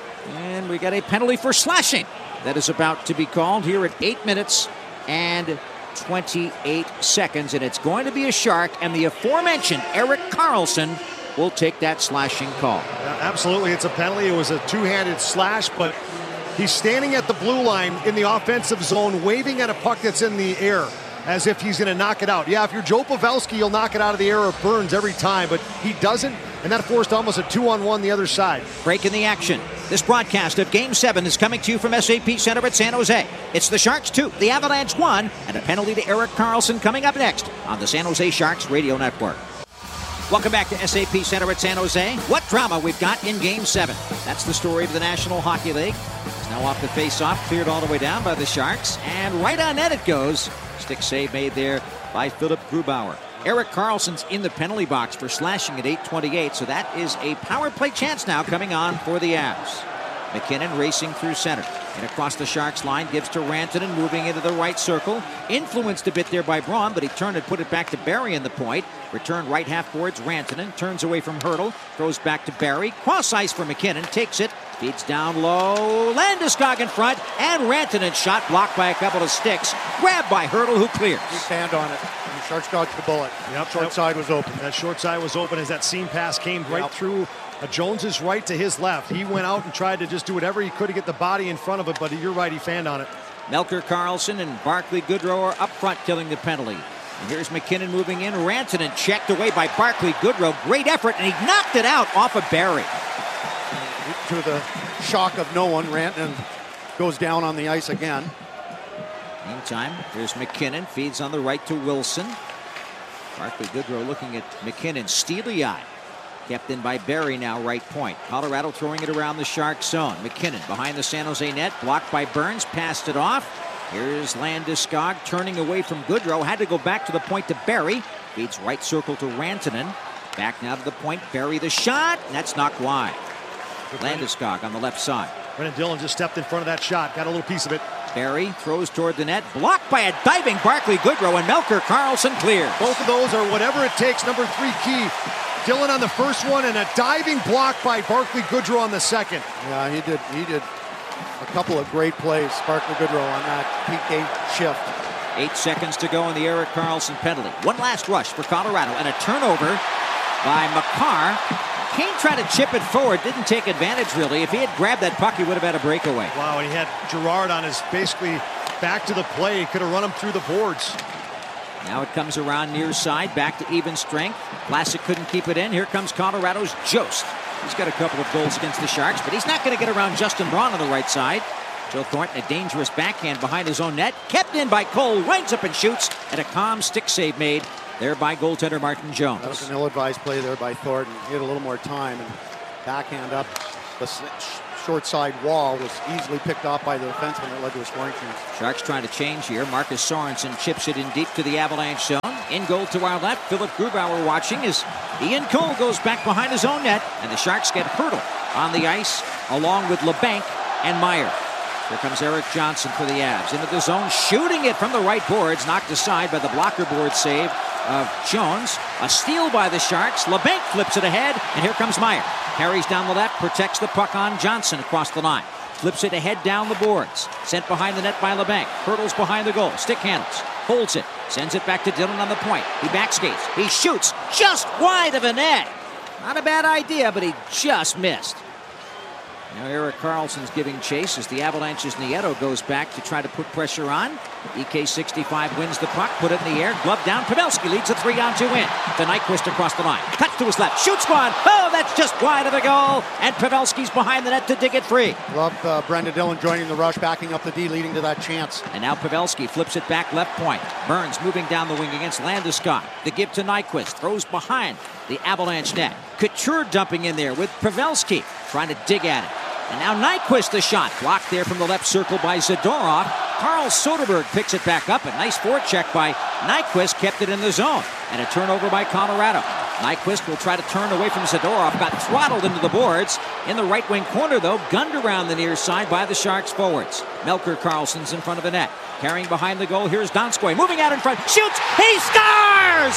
And we get a penalty for slashing. That is about to be called here at eight minutes and twenty-eight seconds. And it's going to be a Shark. And the aforementioned Erik Karlsson will take that slashing call. Yeah, absolutely, it's a penalty. It was a two-handed slash, but he's standing at the blue line in the offensive zone, waving at a puck that's in the air as if he's going to knock it out. Yeah, if you're Joe Pavelski, you'll knock it out of the air or Burns every time, but he doesn't, and that forced almost a two-on-one the other side. Break in the action. This broadcast of Game seven is coming to you from S A P Center at San Jose. It's the Sharks two, the Avalanche one, and a penalty to Erik Karlsson coming up next on the San Jose Sharks Radio Network. Welcome back to S A P Center at San Jose. What drama we've got in Game seven. That's the story of the National Hockey League. It's now off the face-off, cleared all the way down by the Sharks. And right on net it goes. Stick save made there by Philip Grubauer. Erik Karlsson's in the penalty box for slashing at eight twenty-eight, so that is a power play chance now coming on for the Avs. McKinnon racing through center. And across the Sharks line, gives to Rantanen, moving into the right circle. Influenced a bit there by Braun, but he turned and put it back to Barrie in the point. Returned right half boards, Rantanen. Turns away from Hurdle. Throws back to Barrie. Cross ice for McKinnon. Takes it. Feeds down low. Landeskog in front. And Rantanen shot blocked by a couple of sticks. Grabbed by Hurdle, who clears. He stand on it. And the Sharks dodged the bullet. Yep, short that, side was open. That short side was open as that seam pass came right yep. through Uh, Jones's right to his left. He went out and tried to just do whatever he could to get the body in front of it, but you're right, he fanned on it. Melker Karlsson and Barclay Goodrow are up front killing the penalty. And here's McKinnon moving in. Rantanen checked away by Barclay Goodrow. Great effort, and he knocked it out off of Barrie. To the shock of no one, Rantanen goes down on the ice again. Meantime, here's McKinnon. Feeds on the right to Wilson. Barclay Goodrow looking at McKinnon. Steely-eyed. Kept in by Barrie now, right point. Colorado throwing it around the Shark zone. McKinnon behind the San Jose net. Blocked by Burns. Passed it off. Here's Landeskog turning away from Goodrow. Had to go back to the point to Barrie. Feeds right circle to Rantanen. Back now to the point. Barrie the shot. And that's knocked wide. Landeskog on the left side. Brendan Dillon just stepped in front of that shot. Got a little piece of it. Barrie throws toward the net. Blocked by a diving Barclay Goodrow, and Melker Karlsson clears. Both of those are whatever it takes. Number three key. Dillon on the first one, and a diving block by Barclay Goodrow on the second. Yeah, he did. He did a couple of great plays, Barclay Goodrow, on that P K shift. Eight seconds to go in the Erik Karlsson penalty. One last rush for Colorado, and a turnover by Makar. Kane tried to chip it forward, didn't take advantage really. If he had grabbed that puck, he would have had a breakaway. Wow, and he had Girard on his basically back to the play. He could have run him through the boards. Now it comes around near side, back to even strength. Classic couldn't keep it in. Here comes Colorado's Jost. He's got a couple of goals against the Sharks, but he's not going to get around Justin Braun on the right side. Joe Thornton, a dangerous backhand behind his own net. Kept in by Cole, winds up and shoots, and a calm stick save made there by goaltender Martin Jones. That was an ill-advised play there by Thornton. He had a little more time, and backhand up the short side wall was easily picked off by the defenseman that led to a scoring chance. Sharks trying to change here. Marcus Sorensen chips it in deep to the Avalanche zone. In goal to our left, Philip Grubauer watching as Ian Cole goes back behind his own net, and the Sharks get Hurdle on the ice along with LeBanc and Meyer. Here comes Eric Johnson for the Avs. Into the zone, shooting it from the right boards, knocked aside by the blocker board save of Jones. A steal by the Sharks. LeBanc flips it ahead, and here comes Meyer. Carries down the left, protects the puck on Johnson across the line. Flips it ahead down the boards. Sent behind the net by LeBanc. Hurdles behind the goal. Stick handles. Holds it. Sends it back to Dillon on the point. He backskates. He shoots just wide of the net. Not a bad idea, but he just missed. Now Erik Karlsson's giving chase as the Avalanche's Nieto goes back to try to put pressure on. E K sixty-five wins the puck, put it in the air, glove down. Pavelski leads a three on two win. The Nyquist across the line. Cuts to his left, shoots one. Oh, that's just wide of the goal. And Pavelski's behind the net to dig it free. Love uh, Brendan Dillon joining the rush, backing up the D, leading to that chance. And now Pavelski flips it back left point. Burns moving down the wing against Landeskog. The give to Nyquist, throws behind the Avalanche net. Couture dumping in there with Pavelski, trying to dig at it. And now Nyquist the shot. Blocked there from the left circle by Zadorov. Carl Soderberg picks it back up. A nice forecheck by Nyquist kept it in the zone. And a turnover by Colorado. Nyquist will try to turn away from Zadorov. Got throttled into the boards. In the right wing corner, though, gunned around the near side by the Sharks forwards. Melker Karlsson's in front of the net. Carrying behind the goal, here's Donskoy. Moving out in front. Shoots! He scores!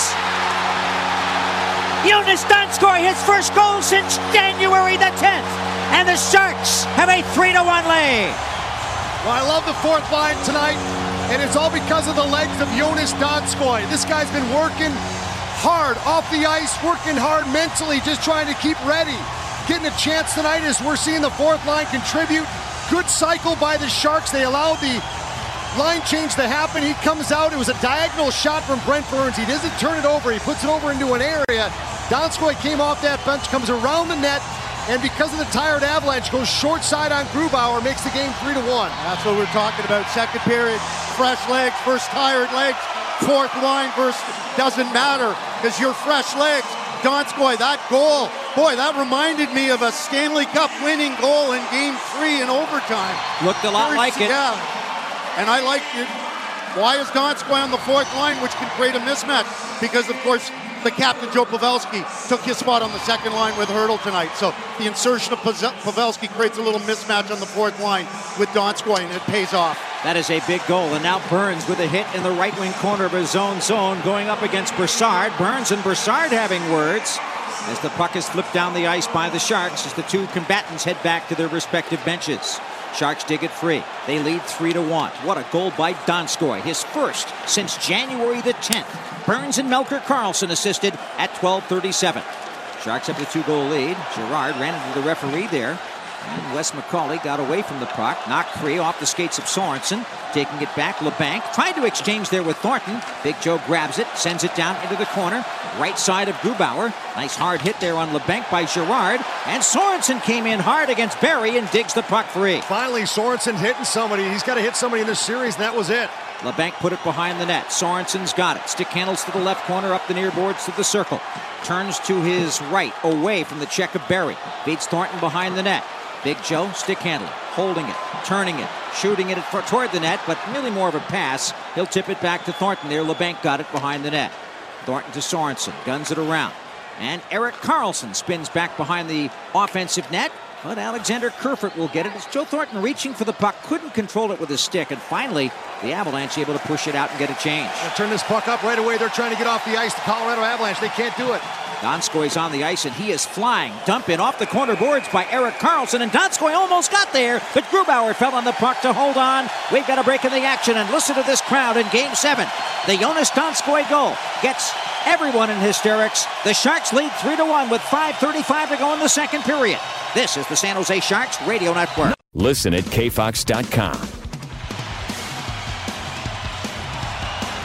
Jonas Donskoy, his first goal since January the tenth. And the Sharks have a three to one lead. Well, I love the fourth line tonight, and it's all because of the legs of Jonas Donskoy. This guy's been working hard off the ice, working hard mentally, just trying to keep ready. Getting a chance tonight as we're seeing the fourth line contribute. Good cycle by the Sharks. They allowed the line change to happen. He comes out. It was a diagonal shot from Brent Burns. He doesn't turn it over. He puts it over into an area. Donskoy came off that bench, comes around the net, and because of the tired Avalanche, goes short side on Grubauer, makes the game three to one. That's what we're talking about. Second period, fresh legs, first tired legs. Fourth line versus doesn't matter because you're fresh legs. Donskoy, that goal, boy, that reminded me of a Stanley Cup winning goal in Game Three in overtime. Looked a lot Very, like it. Yeah, and I like it. Why is Donskoy on the fourth line, which can create a mismatch? Because of course, the captain, Joe Pavelski, took his spot on the second line with Hurdle tonight. So the insertion of Pavelski creates a little mismatch on the fourth line with Donskoy, and it pays off. That is a big goal. And now Burns with a hit in the right wing corner of his own zone going up against Brassard. Burns and Brassard having words as the puck is flipped down the ice by the Sharks as the two combatants head back to their respective benches. Sharks dig it free. They lead three to one. What a goal by Donskoy, his first since January the tenth. Burns and Melker Karlsson assisted at twelve thirty-seven. Sharks have the two-goal lead. Girard ran into the referee there. And Wes McCauley got away from the puck, knocked free off the skates of Sorensen. Taking it back, LeBanc tried to exchange there with Thornton. Big Joe grabs it, sends it down into the corner. Right side of Grubauer. Nice hard hit there on LeBanc by Girard. And Sorensen came in hard against Barrie and digs the puck free. Finally, Sorensen hitting somebody. He's got to hit somebody in this series, and that was it. LeBanc put it behind the net. Sorensen's got it. Stick handles to the left corner, up the near boards to the circle. Turns to his right, away from the check of Barrie. Beats Thornton behind the net. Big Joe, stick handling, holding it, turning it, shooting it for, toward the net, but really more of a pass. He'll tip it back to Thornton there. LeBanc got it behind the net. Thornton to Sorensen, guns it around. And Erik Karlsson spins back behind the offensive net. But Alexander Kerfoot will get it. It's Joe Thornton reaching for the puck, couldn't control it with his stick, and finally the Avalanche able to push it out and get a change. They'll turn this puck up right away. They're trying to get off the ice. The Colorado Avalanche, they can't do it. Donskoy's on the ice, and he is flying. Dump in off the corner boards by Erik Karlsson, and Donskoy almost got there, but Grubauer fell on the puck to hold on. We've got a break in the action, and listen to this crowd in Game seven. The Jonas Donskoy goal gets everyone in hysterics. The Sharks lead three to one with five thirty-five to go in the second period. This is the San Jose Sharks Radio Network. Listen at K Fox dot com.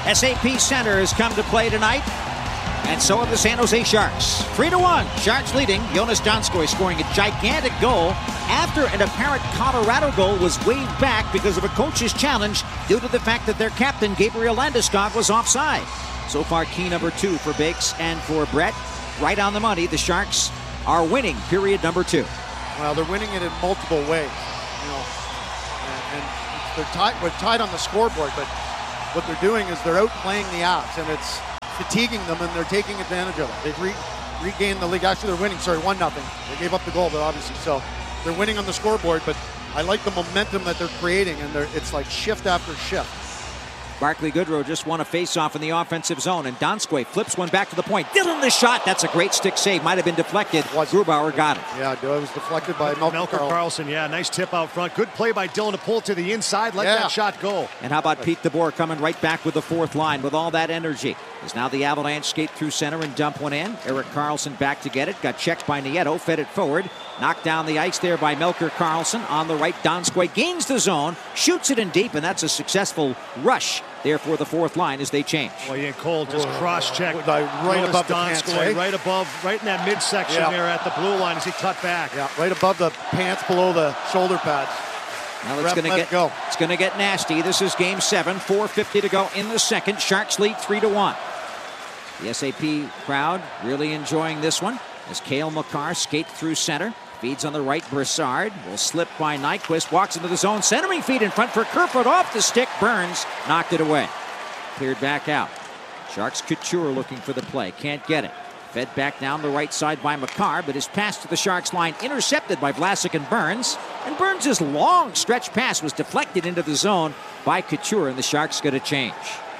S A P Center has come to play tonight, and so have the San Jose Sharks. Three to one, Sharks leading. Jonas Donskoy scoring a gigantic goal after an apparent Colorado goal was waved back because of a coach's challenge due to the fact that their captain, Gabriel Landeskog, was offside. So far, key number two for Bakes and for Brett. Right on the money, the Sharks are winning period number two. Well, they're winning it in multiple ways, you know, and, and they're tied, we're tied on the scoreboard, but what they're doing is they're outplaying the Avs, and it's fatiguing them, and they're taking advantage of it. They've re regained the league. Actually, they're winning, sorry, one nothing. They gave up the goal, but obviously, so they're winning on the scoreboard, but I like the momentum that they're creating, and they're, it's like shift after shift. Barclay Goodrow just won a face-off in the offensive zone, and Donskoy flips one back to the point. Dylan the shot. That's a great stick save. Might have been deflected. Grubauer got it. Yeah, it was deflected by Melker, Melker Karlsson. Yeah, nice tip out front. Good play by Dylan to pull to the inside. Let yeah. that shot go. And how about Pete DeBoer coming right back with the fourth line with all that energy? As now the Avalanche skate through center and dump one in. Erik Karlsson back to get it. Got checked by Nieto. Fed it forward. Knocked down the ice there by Melker Karlsson. On the right, Donskoy gains the zone. Shoots it in deep, and that's a successful rush there for the fourth line as they change. Well, Ian Cole just cross-checked right Jonas above the Donskoy, pants, eh? right above, right in that midsection yeah. there at the blue line as he cut back. Yeah, right above the pants, below the shoulder pads. Now it's going to get go. It's going to get nasty. This is game seven. four fifty to go in the second. Sharks lead three to one. The S A P crowd really enjoying this one as Cale Makar skates through center. Feeds on the right, Brassard will slip by Nyquist, walks into the zone, centering feed in front for Kerfoot, off the stick, Burns knocked it away. Cleared back out. Sharks Couture looking for the play, can't get it. Fed back down the right side by Makar, but his pass to the Sharks line intercepted by Vlasic and Burns. And Burns' long stretch pass was deflected into the zone by Couture, and the Sharks get a change.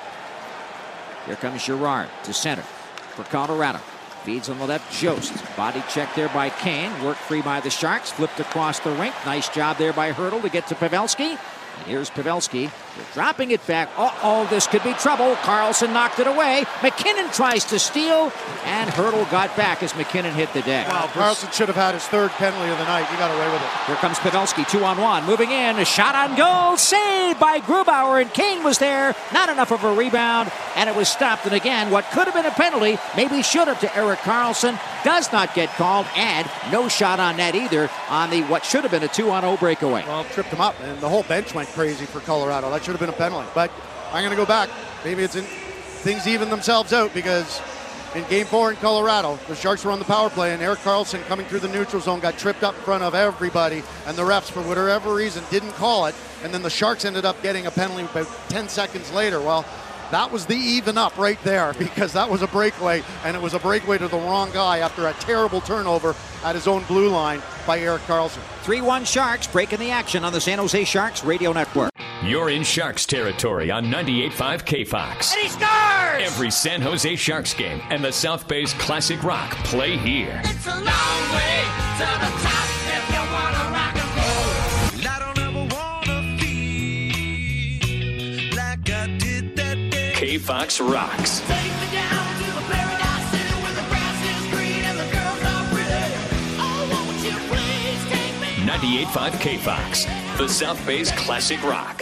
Here comes Girard to center for Colorado. Feeds on the left, Jost. Body check there by Kane. Work free by the Sharks. Flipped across the rink. Nice job there by Hertl to get to Pavelski. And here's Pavelski. They're dropping it back. Uh-oh, this could be trouble. Karlsson knocked it away. McKinnon tries to steal, and Hertl got back as McKinnon hit the deck. Wow, Karlsson should have had his third penalty of the night. He got away with it. Here comes Pavelski, two on one. Moving in, a shot on goal. Saved by Grubauer, and Kane was there. Not enough of a rebound, and it was stopped. And again, what could have been a penalty, maybe should have, to Erik Karlsson, does not get called, and no shot on net either on the what should have been a two on oh breakaway. Well, tripped him up, and the whole bench went crazy for Colorado. That should have been a penalty. But I'm going to go back. Maybe it's in things even themselves out, because in game four in Colorado, the Sharks were on the power play, and Erik Karlsson coming through the neutral zone got tripped up in front of everybody, and the refs, for whatever reason, didn't call it. And then the Sharks ended up getting a penalty about ten seconds later. Well, that was the even up right there, because that was a breakaway, and it was a breakaway to the wrong guy after a terrible turnover at his own blue line by Erik Karlsson. three one Sharks breaking the action on the San Jose Sharks Radio Network. You're in Sharks territory on ninety-eight point five K Fox. And he scores! Every San Jose Sharks game and the South Bay's classic rock play here. It's a long way to the top if you want to rock and roll. I don't ever want to feel like I did that day. K Fox rocks. Take me down to the paradise city where the grass is green and the girls are pretty. Oh, won't you please take me? ninety-eight point five K Fox, the South Bay's classic rock.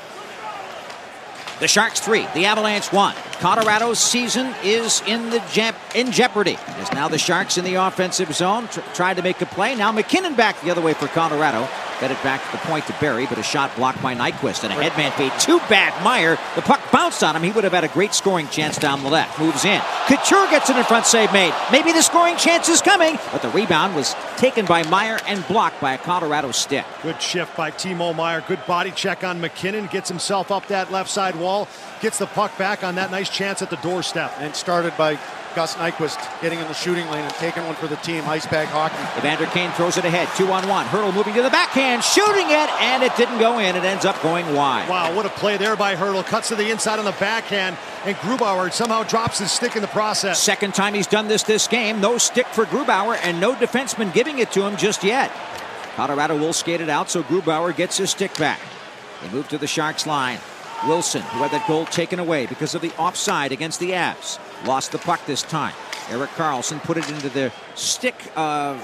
The Sharks three, the Avalanche one. Colorado's season is in the je in jeopardy. As now the Sharks in the offensive zone tr tried to make a play. Now McKinnon back the other way for Colorado. Fed it back to the point to Barry, but a shot blocked by Nyquist. And a headman fade. Too bad Meyer. The puck bounced on him. He would have had a great scoring chance down the left. Moves in. Couture gets it in front, save made. Maybe the scoring chance is coming, but the rebound was taken by Meyer and blocked by a Colorado stick. Good shift by Timo Meyer. Good body check on McKinnon. Gets himself up that left side wall. Gets the puck back on that nice chance at the doorstep. And started by Gus Nyquist getting in the shooting lane and taking one for the team. Ice bag hockey. Evander Kane throws it ahead. Two on one. Hertl moving to the backhand, shooting it, and it didn't go in. It ends up going wide. Wow, what a play there by Hertl. Cuts to the inside on the backhand, and Grubauer somehow drops his stick in the process. Second time he's done this this game. No stick for Grubauer, and no defenseman giving it to him just yet. Colorado will skate it out, so Grubauer gets his stick back. They move to the Sharks line. Wilson, who had that goal taken away because of the offside against the Avs, lost the puck this time. Erik Karlsson put it into the stick of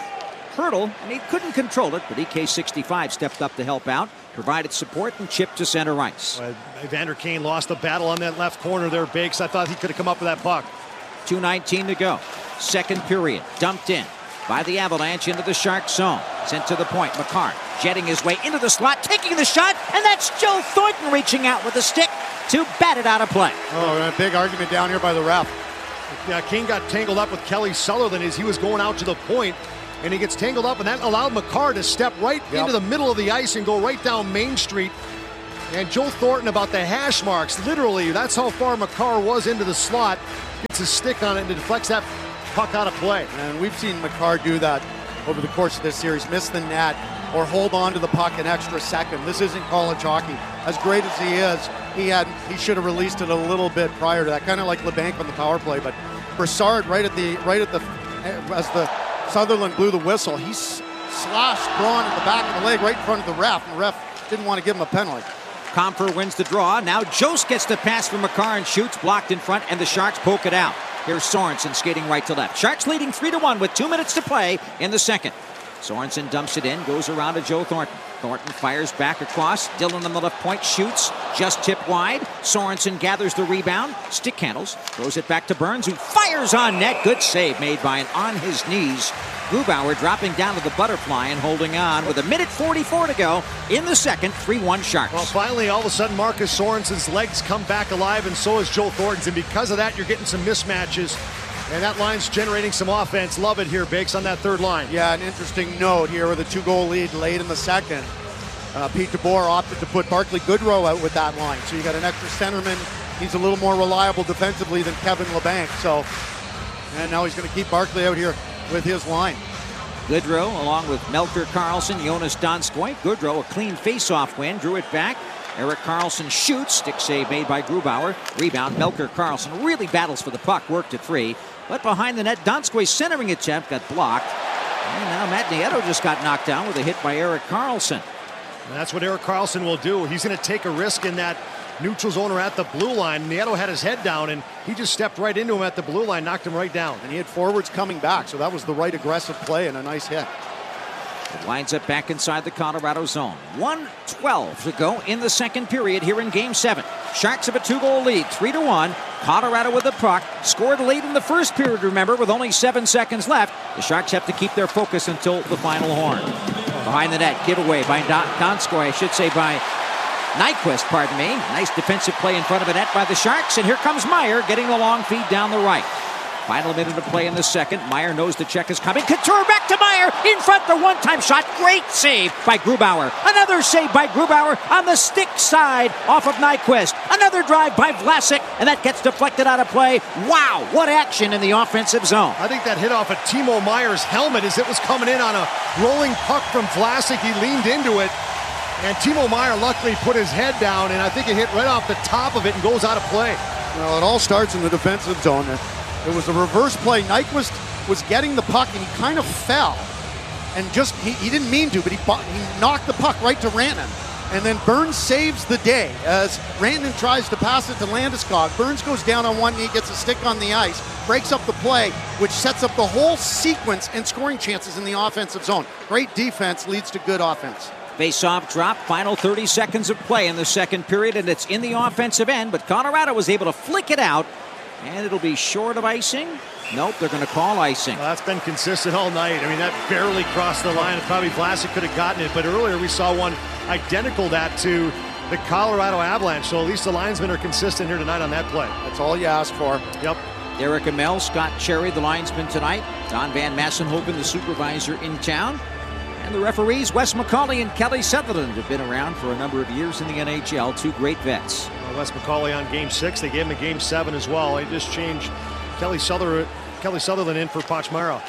Hurdle, and he couldn't control it, but E K sixty-five stepped up to help out, provided support, and chipped to center ice. Uh, Evander Kane lost the battle on that left corner there, Bakes. I thought he could have come up with that puck. two nineteen to go. Second period. Dumped in by the Avalanche into the Sharks zone. Sent to the point. Makar jetting his way into the slot, taking the shot, and that's Joe Thornton reaching out with the stick to bat it out of play. Oh, a big argument down here by the ref. Yeah, Kane got tangled up with Kelly Sutherland as he was going out to the point, and he gets tangled up, and that allowed Makar to step right yep. into the middle of the ice and go right down Main Street. And Joe Thornton about the hash marks. Literally, that's how far Makar was into the slot. Gets his stick on it and deflects that puck out of play. And we've seen Makar do that over the course of this series. Miss the net or hold on to the puck an extra second. This isn't college hockey. As great as he is, he had he should have released it a little bit prior to that. Kind of like LeBanc on the power play. But Brassard right at the right at the as the Sutherland blew the whistle, he s- slashed Braun in the back of the leg right in front of the ref, and the ref didn't want to give him a penalty. Comfer wins the draw. Now Jost gets the pass from Makar and shoots, blocked in front, and the Sharks poke it out. Here's Sorensen skating right to left. Sharks leading three to one with two minutes to play in the second. Sorensen dumps it in, goes around to Joe Thornton. Thornton fires back across. Dillon on the left point shoots, just tipped wide. Sorensen gathers the rebound, stick handles, throws it back to Burns, who fires on net. Good save made by an on his knees Grubauer, dropping down to the butterfly and holding on with a minute forty-four to go in the second. three one Sharks. Well, finally, all of a sudden, Marcus Sorensen's legs come back alive, and so is Joe Thornton's. And because of that, you're getting some mismatches. And that line's generating some offense. Love it here, Bakes, on that third line. Yeah, an interesting note here with a two-goal lead late in the second. Uh, Pete DeBoer opted to put Barclay Goodrow out with that line. So you got an extra centerman. He's a little more reliable defensively than Kevin LeBanc. So, and now he's going to keep Barclay out here with his line. Goodrow along with Melker Karlsson, Jonas Donskoy. Goodrow, a clean face-off win, drew it back. Erik Karlsson shoots, stick save made by Grubauer. Rebound, Melker Karlsson really battles for the puck, worked it free. But behind the net, Donskoy's centering attempt got blocked. And now Matt Nieto just got knocked down with a hit by Erik Karlsson. And that's what Erik Karlsson will do. He's going to take a risk in that neutral zone or at the blue line. Nieto had his head down, and he just stepped right into him at the blue line, knocked him right down. And he had forwards coming back, so that was the right aggressive play and a nice hit. It lines up back inside the Colorado zone. one twelve to go in the second period here in Game seven. Sharks have a two-goal lead, three to one. Colorado with the puck. Scored late in the first period, remember, with only seven seconds left. The Sharks have to keep their focus until the final horn. Behind the net, giveaway by Don- Donskoy, I should say by Nyquist, pardon me. Nice defensive play in front of the net by the Sharks, and here comes Meyer getting the long feed down the right. Final minute of play in the second. Meyer knows the check is coming. Couture back to Meyer. In front, the one-time shot. Great save by Grubauer. Another save by Grubauer on the stick side off of Nyquist. Another drive by Vlasic, and that gets deflected out of play. Wow, what action in the offensive zone. I think that hit off of Timo Meyer's helmet as it was coming in on a rolling puck from Vlasic. He leaned into it, and Timo Meyer luckily put his head down, and I think it hit right off the top of it and goes out of play. Well, it all starts in the defensive zone. It was a reverse play. Nyquist was getting the puck, and he kind of fell. And just, he, he didn't mean to, but he, he knocked the puck right to Rantanen. And then Burns saves the day as Rantanen tries to pass it to Landeskog. Burns goes down on one knee, gets a stick on the ice, breaks up the play, which sets up the whole sequence and scoring chances in the offensive zone. Great defense leads to good offense. Face-off drop, final thirty seconds of play in the second period, and it's in the offensive end, but Colorado was able to flick it out. And it'll be short of icing. Nope, they're going to call icing. Well, that's been consistent all night. I mean, that barely crossed the line. Probably Vlasic could have gotten it, but earlier we saw one identical that to the Colorado Avalanche. So at least the linesmen are consistent here tonight on that play. That's all you ask for. Yep. Derek Amell, Scott Cherry, the linesman tonight. Don Van Massenhoven, the supervisor in town. And the referees, Wes McCauley and Kelly Sutherland, have been around for a number of years in the N H L. Two great vets. Well, Wes McCauley on game six. They gave him a game seven as well. They just changed Kelly Sutherland, Kelly Sutherland in for Pochmara.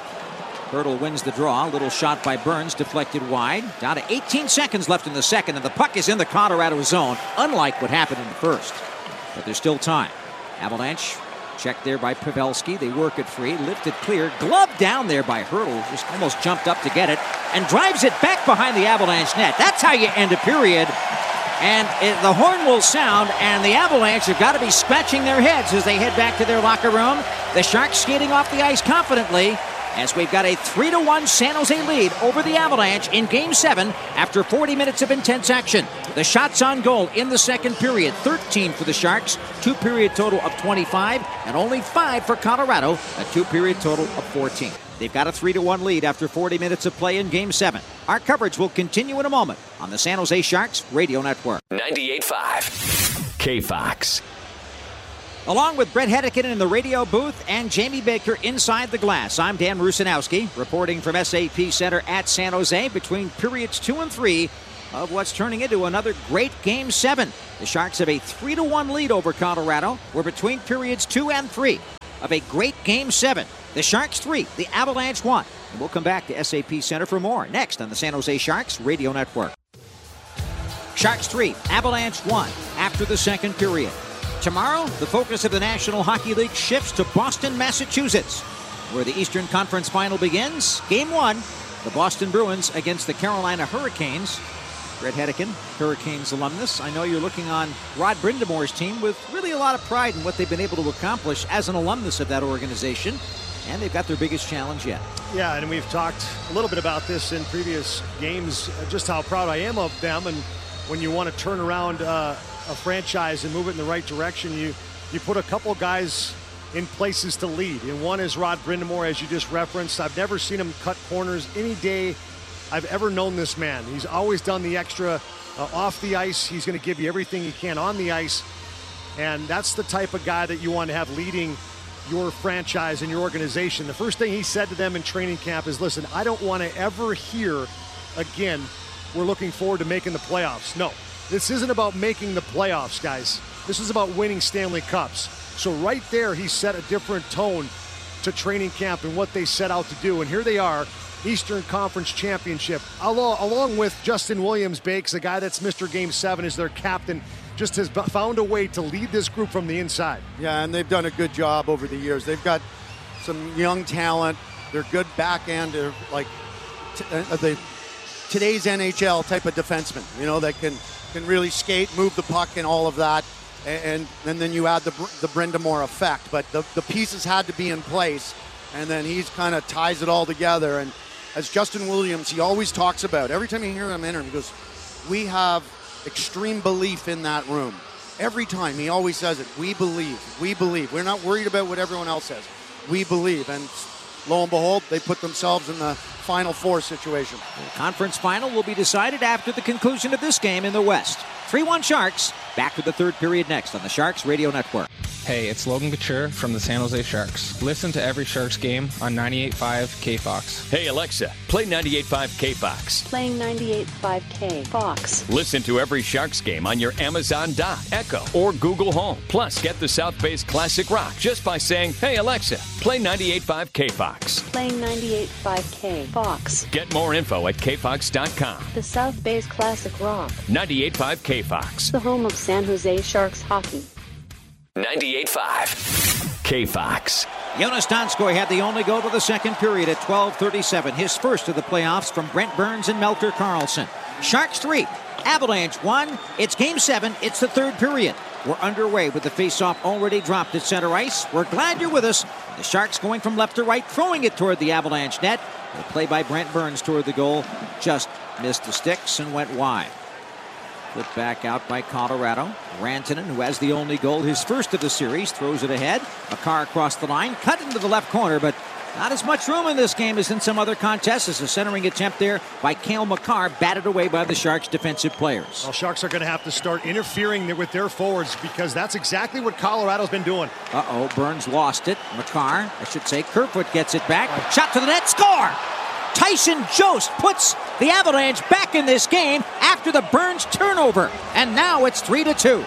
Hurdle wins the draw. Little shot by Burns, deflected wide. Down to eighteen seconds left in the second, and the puck is in the Colorado zone, unlike what happened in the first. But there's still time. Avalanche checked there by Pavelski. They work it free, lifted clear. Glove down there by Hurdle. Just almost jumped up to get it and drives it back behind the Avalanche net. That's how you end a period. And it, the horn will sound, and the Avalanche have got to be scratching their heads as they head back to their locker room. The Sharks skating off the ice confidently. as we've got a three to one San Jose lead over the Avalanche in Game seven after forty minutes of intense action. The shots on goal in the second period, thirteen for the Sharks, two-period total of twenty-five, and only five for Colorado, a two-period total of fourteen. They've got a three to one lead after forty minutes of play in Game seven. Our coverage will continue in a moment on the San Jose Sharks Radio Network. ninety-eight point five K Fox. Along with Brett Hedican in the radio booth and Jamie Baker inside the glass, I'm Dan Rusanowski, reporting from S A P Center at San Jose between periods two and three of what's turning into another great Game seven. The Sharks have a three to one lead over Colorado. We're between periods two and three of a great Game seven. The Sharks three, the Avalanche one. And we'll come back to S A P Center for more next on the San Jose Sharks Radio Network. Sharks three, Avalanche one after the second period. Tomorrow, the focus of the National Hockey League shifts to Boston, Massachusetts, where the Eastern Conference Final begins. Game one, the Boston Bruins against the Carolina Hurricanes. Brett Hedican, Hurricanes alumnus. I know you're looking on Rod Brindamore's team with really a lot of pride in what they've been able to accomplish as an alumnus of that organization. And they've got their biggest challenge yet. Yeah, and we've talked a little bit about this in previous games, just how proud I am of them. And when you want to turn around uh, a franchise and move it in the right direction, you you put a couple guys in places to lead. And one is Rod Brindamore, as you just referenced. I've never seen him cut corners any day I've ever known this man. He's always done the extra uh, off the ice. He's going to give you everything he can on the ice. And that's the type of guy that you want to have leading your franchise and your organization. The first thing he said to them in training camp is, listen, I don't want to ever hear again, we're looking forward to making the playoffs. No, this isn't about making the playoffs, guys. This is about winning Stanley Cups. So right there, he set a different tone to training camp and what they set out to do. And here they are, Eastern Conference Championship, along, along with Justin Williams-Bakes, a guy that's Mister Game seven, is their captain, just has found a way to lead this group from the inside. Yeah, and they've done a good job over the years. They've got some young talent. They're good backhand, they're like t- uh, the today's N H L type of defenseman, you know, that can can really skate, move the puck, and all of that. And, and then you add the the Brindamore effect. But the, the pieces had to be in place, and then he's kind of ties it all together. And as Justin Williams, he always talks about, every time you hear him enter, he goes, we have extreme belief in that room. Every time he always says it, we believe, we believe. We're not worried about what everyone else says. We believe. And lo and behold, they put themselves in the Final Four situation. The conference final will be decided after the conclusion of this game in the West. three one Sharks. Back to the third period next on the Sharks Radio Network. Hey, it's Logan Couture from the San Jose Sharks. Listen to every Sharks game on ninety-eight point five K Fox. Hey, Alexa, play ninety-eight point five K Fox. Playing ninety-eight point five K Fox. Listen to every Sharks game on your Amazon Dot, Echo, or Google Home. Plus, get the South Bay's classic rock just by saying, hey, Alexa, play ninety-eight point five K Fox. Playing ninety-eight point five K Fox. Get more info at K Fox dot com. The South Bay's classic rock. ninety-eight point five K Fox. The home of San Jose Sharks hockey. ninety-eight point five K Fox. Jonas Donskoy had the only goal of the second period at twelve thirty-seven. His first of the playoffs from Brent Burns and Melker Karlsson. Sharks three, Avalanche one. It's game seven. It's the third period. We're underway with the faceoff already dropped at center ice. We're glad you're with us. The Sharks going from left to right, throwing it toward the Avalanche net. The play by Brent Burns toward the goal just missed the sticks and went wide. Flipped back out by Colorado. Rantanen, who has the only goal, his first of the series, throws it ahead. Makar across the line, cut into the left corner, but not as much room in this game as in some other contests. As a centering attempt there by Cale Makar, batted away by the Sharks' defensive players. Well, Sharks are going to have to start interfering with their forwards because that's exactly what Colorado's been doing. Uh-oh, Burns lost it. Makar, I should say, Kerfoot gets it back. Shot to the net, score! Tyson Jost puts the Avalanche back in this game after the Burns turnover. And now it's three to two.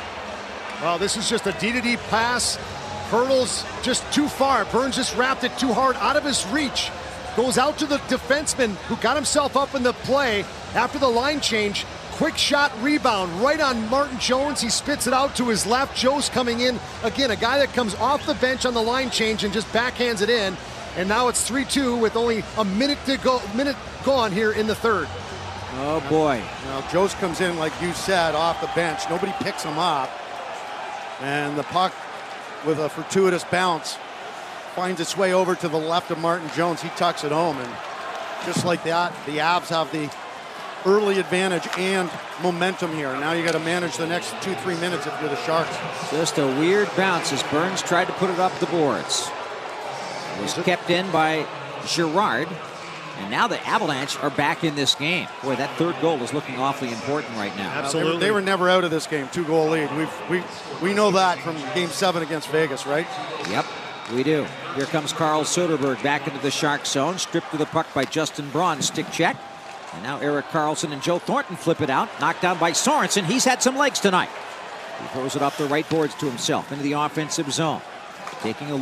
Well, this is just a D to D pass. Hurdles just too far. Burns just wrapped it too hard out of his reach. Goes out to the defenseman who got himself up in the play after the line change. Quick shot rebound right on Martin Jones. He spits it out to his left. Jost coming in. Again, a guy that comes off the bench on the line change and just backhands it in. And now it's three two with only a minute to go, minute gone here in the third. Oh, boy. Now, Jost comes in, like you said, off the bench. Nobody picks him up. And the puck with a fortuitous bounce finds its way over to the left of Martin Jones. He tucks it home, and just like that, the Avs have the early advantage and momentum here. Now you got to manage the next two, three minutes if you're the Sharks. Just a weird bounce as Burns tried to put it up the boards. It was kept in by Girard. And now the Avalanche are back in this game. Boy, that third goal is looking awfully important right now. Absolutely. They were, they were never out of this game. Two-goal lead. We've, we we know that from Game seven against Vegas, right? Yep, we do. Here comes Carl Soderberg back into the Shark zone. Stripped to the puck by Justin Braun. Stick check. And now Erik Karlsson and Joe Thornton flip it out. Knocked down by Sorensen. He's had some legs tonight. He throws it off the right boards to himself into the offensive zone. Taking a look.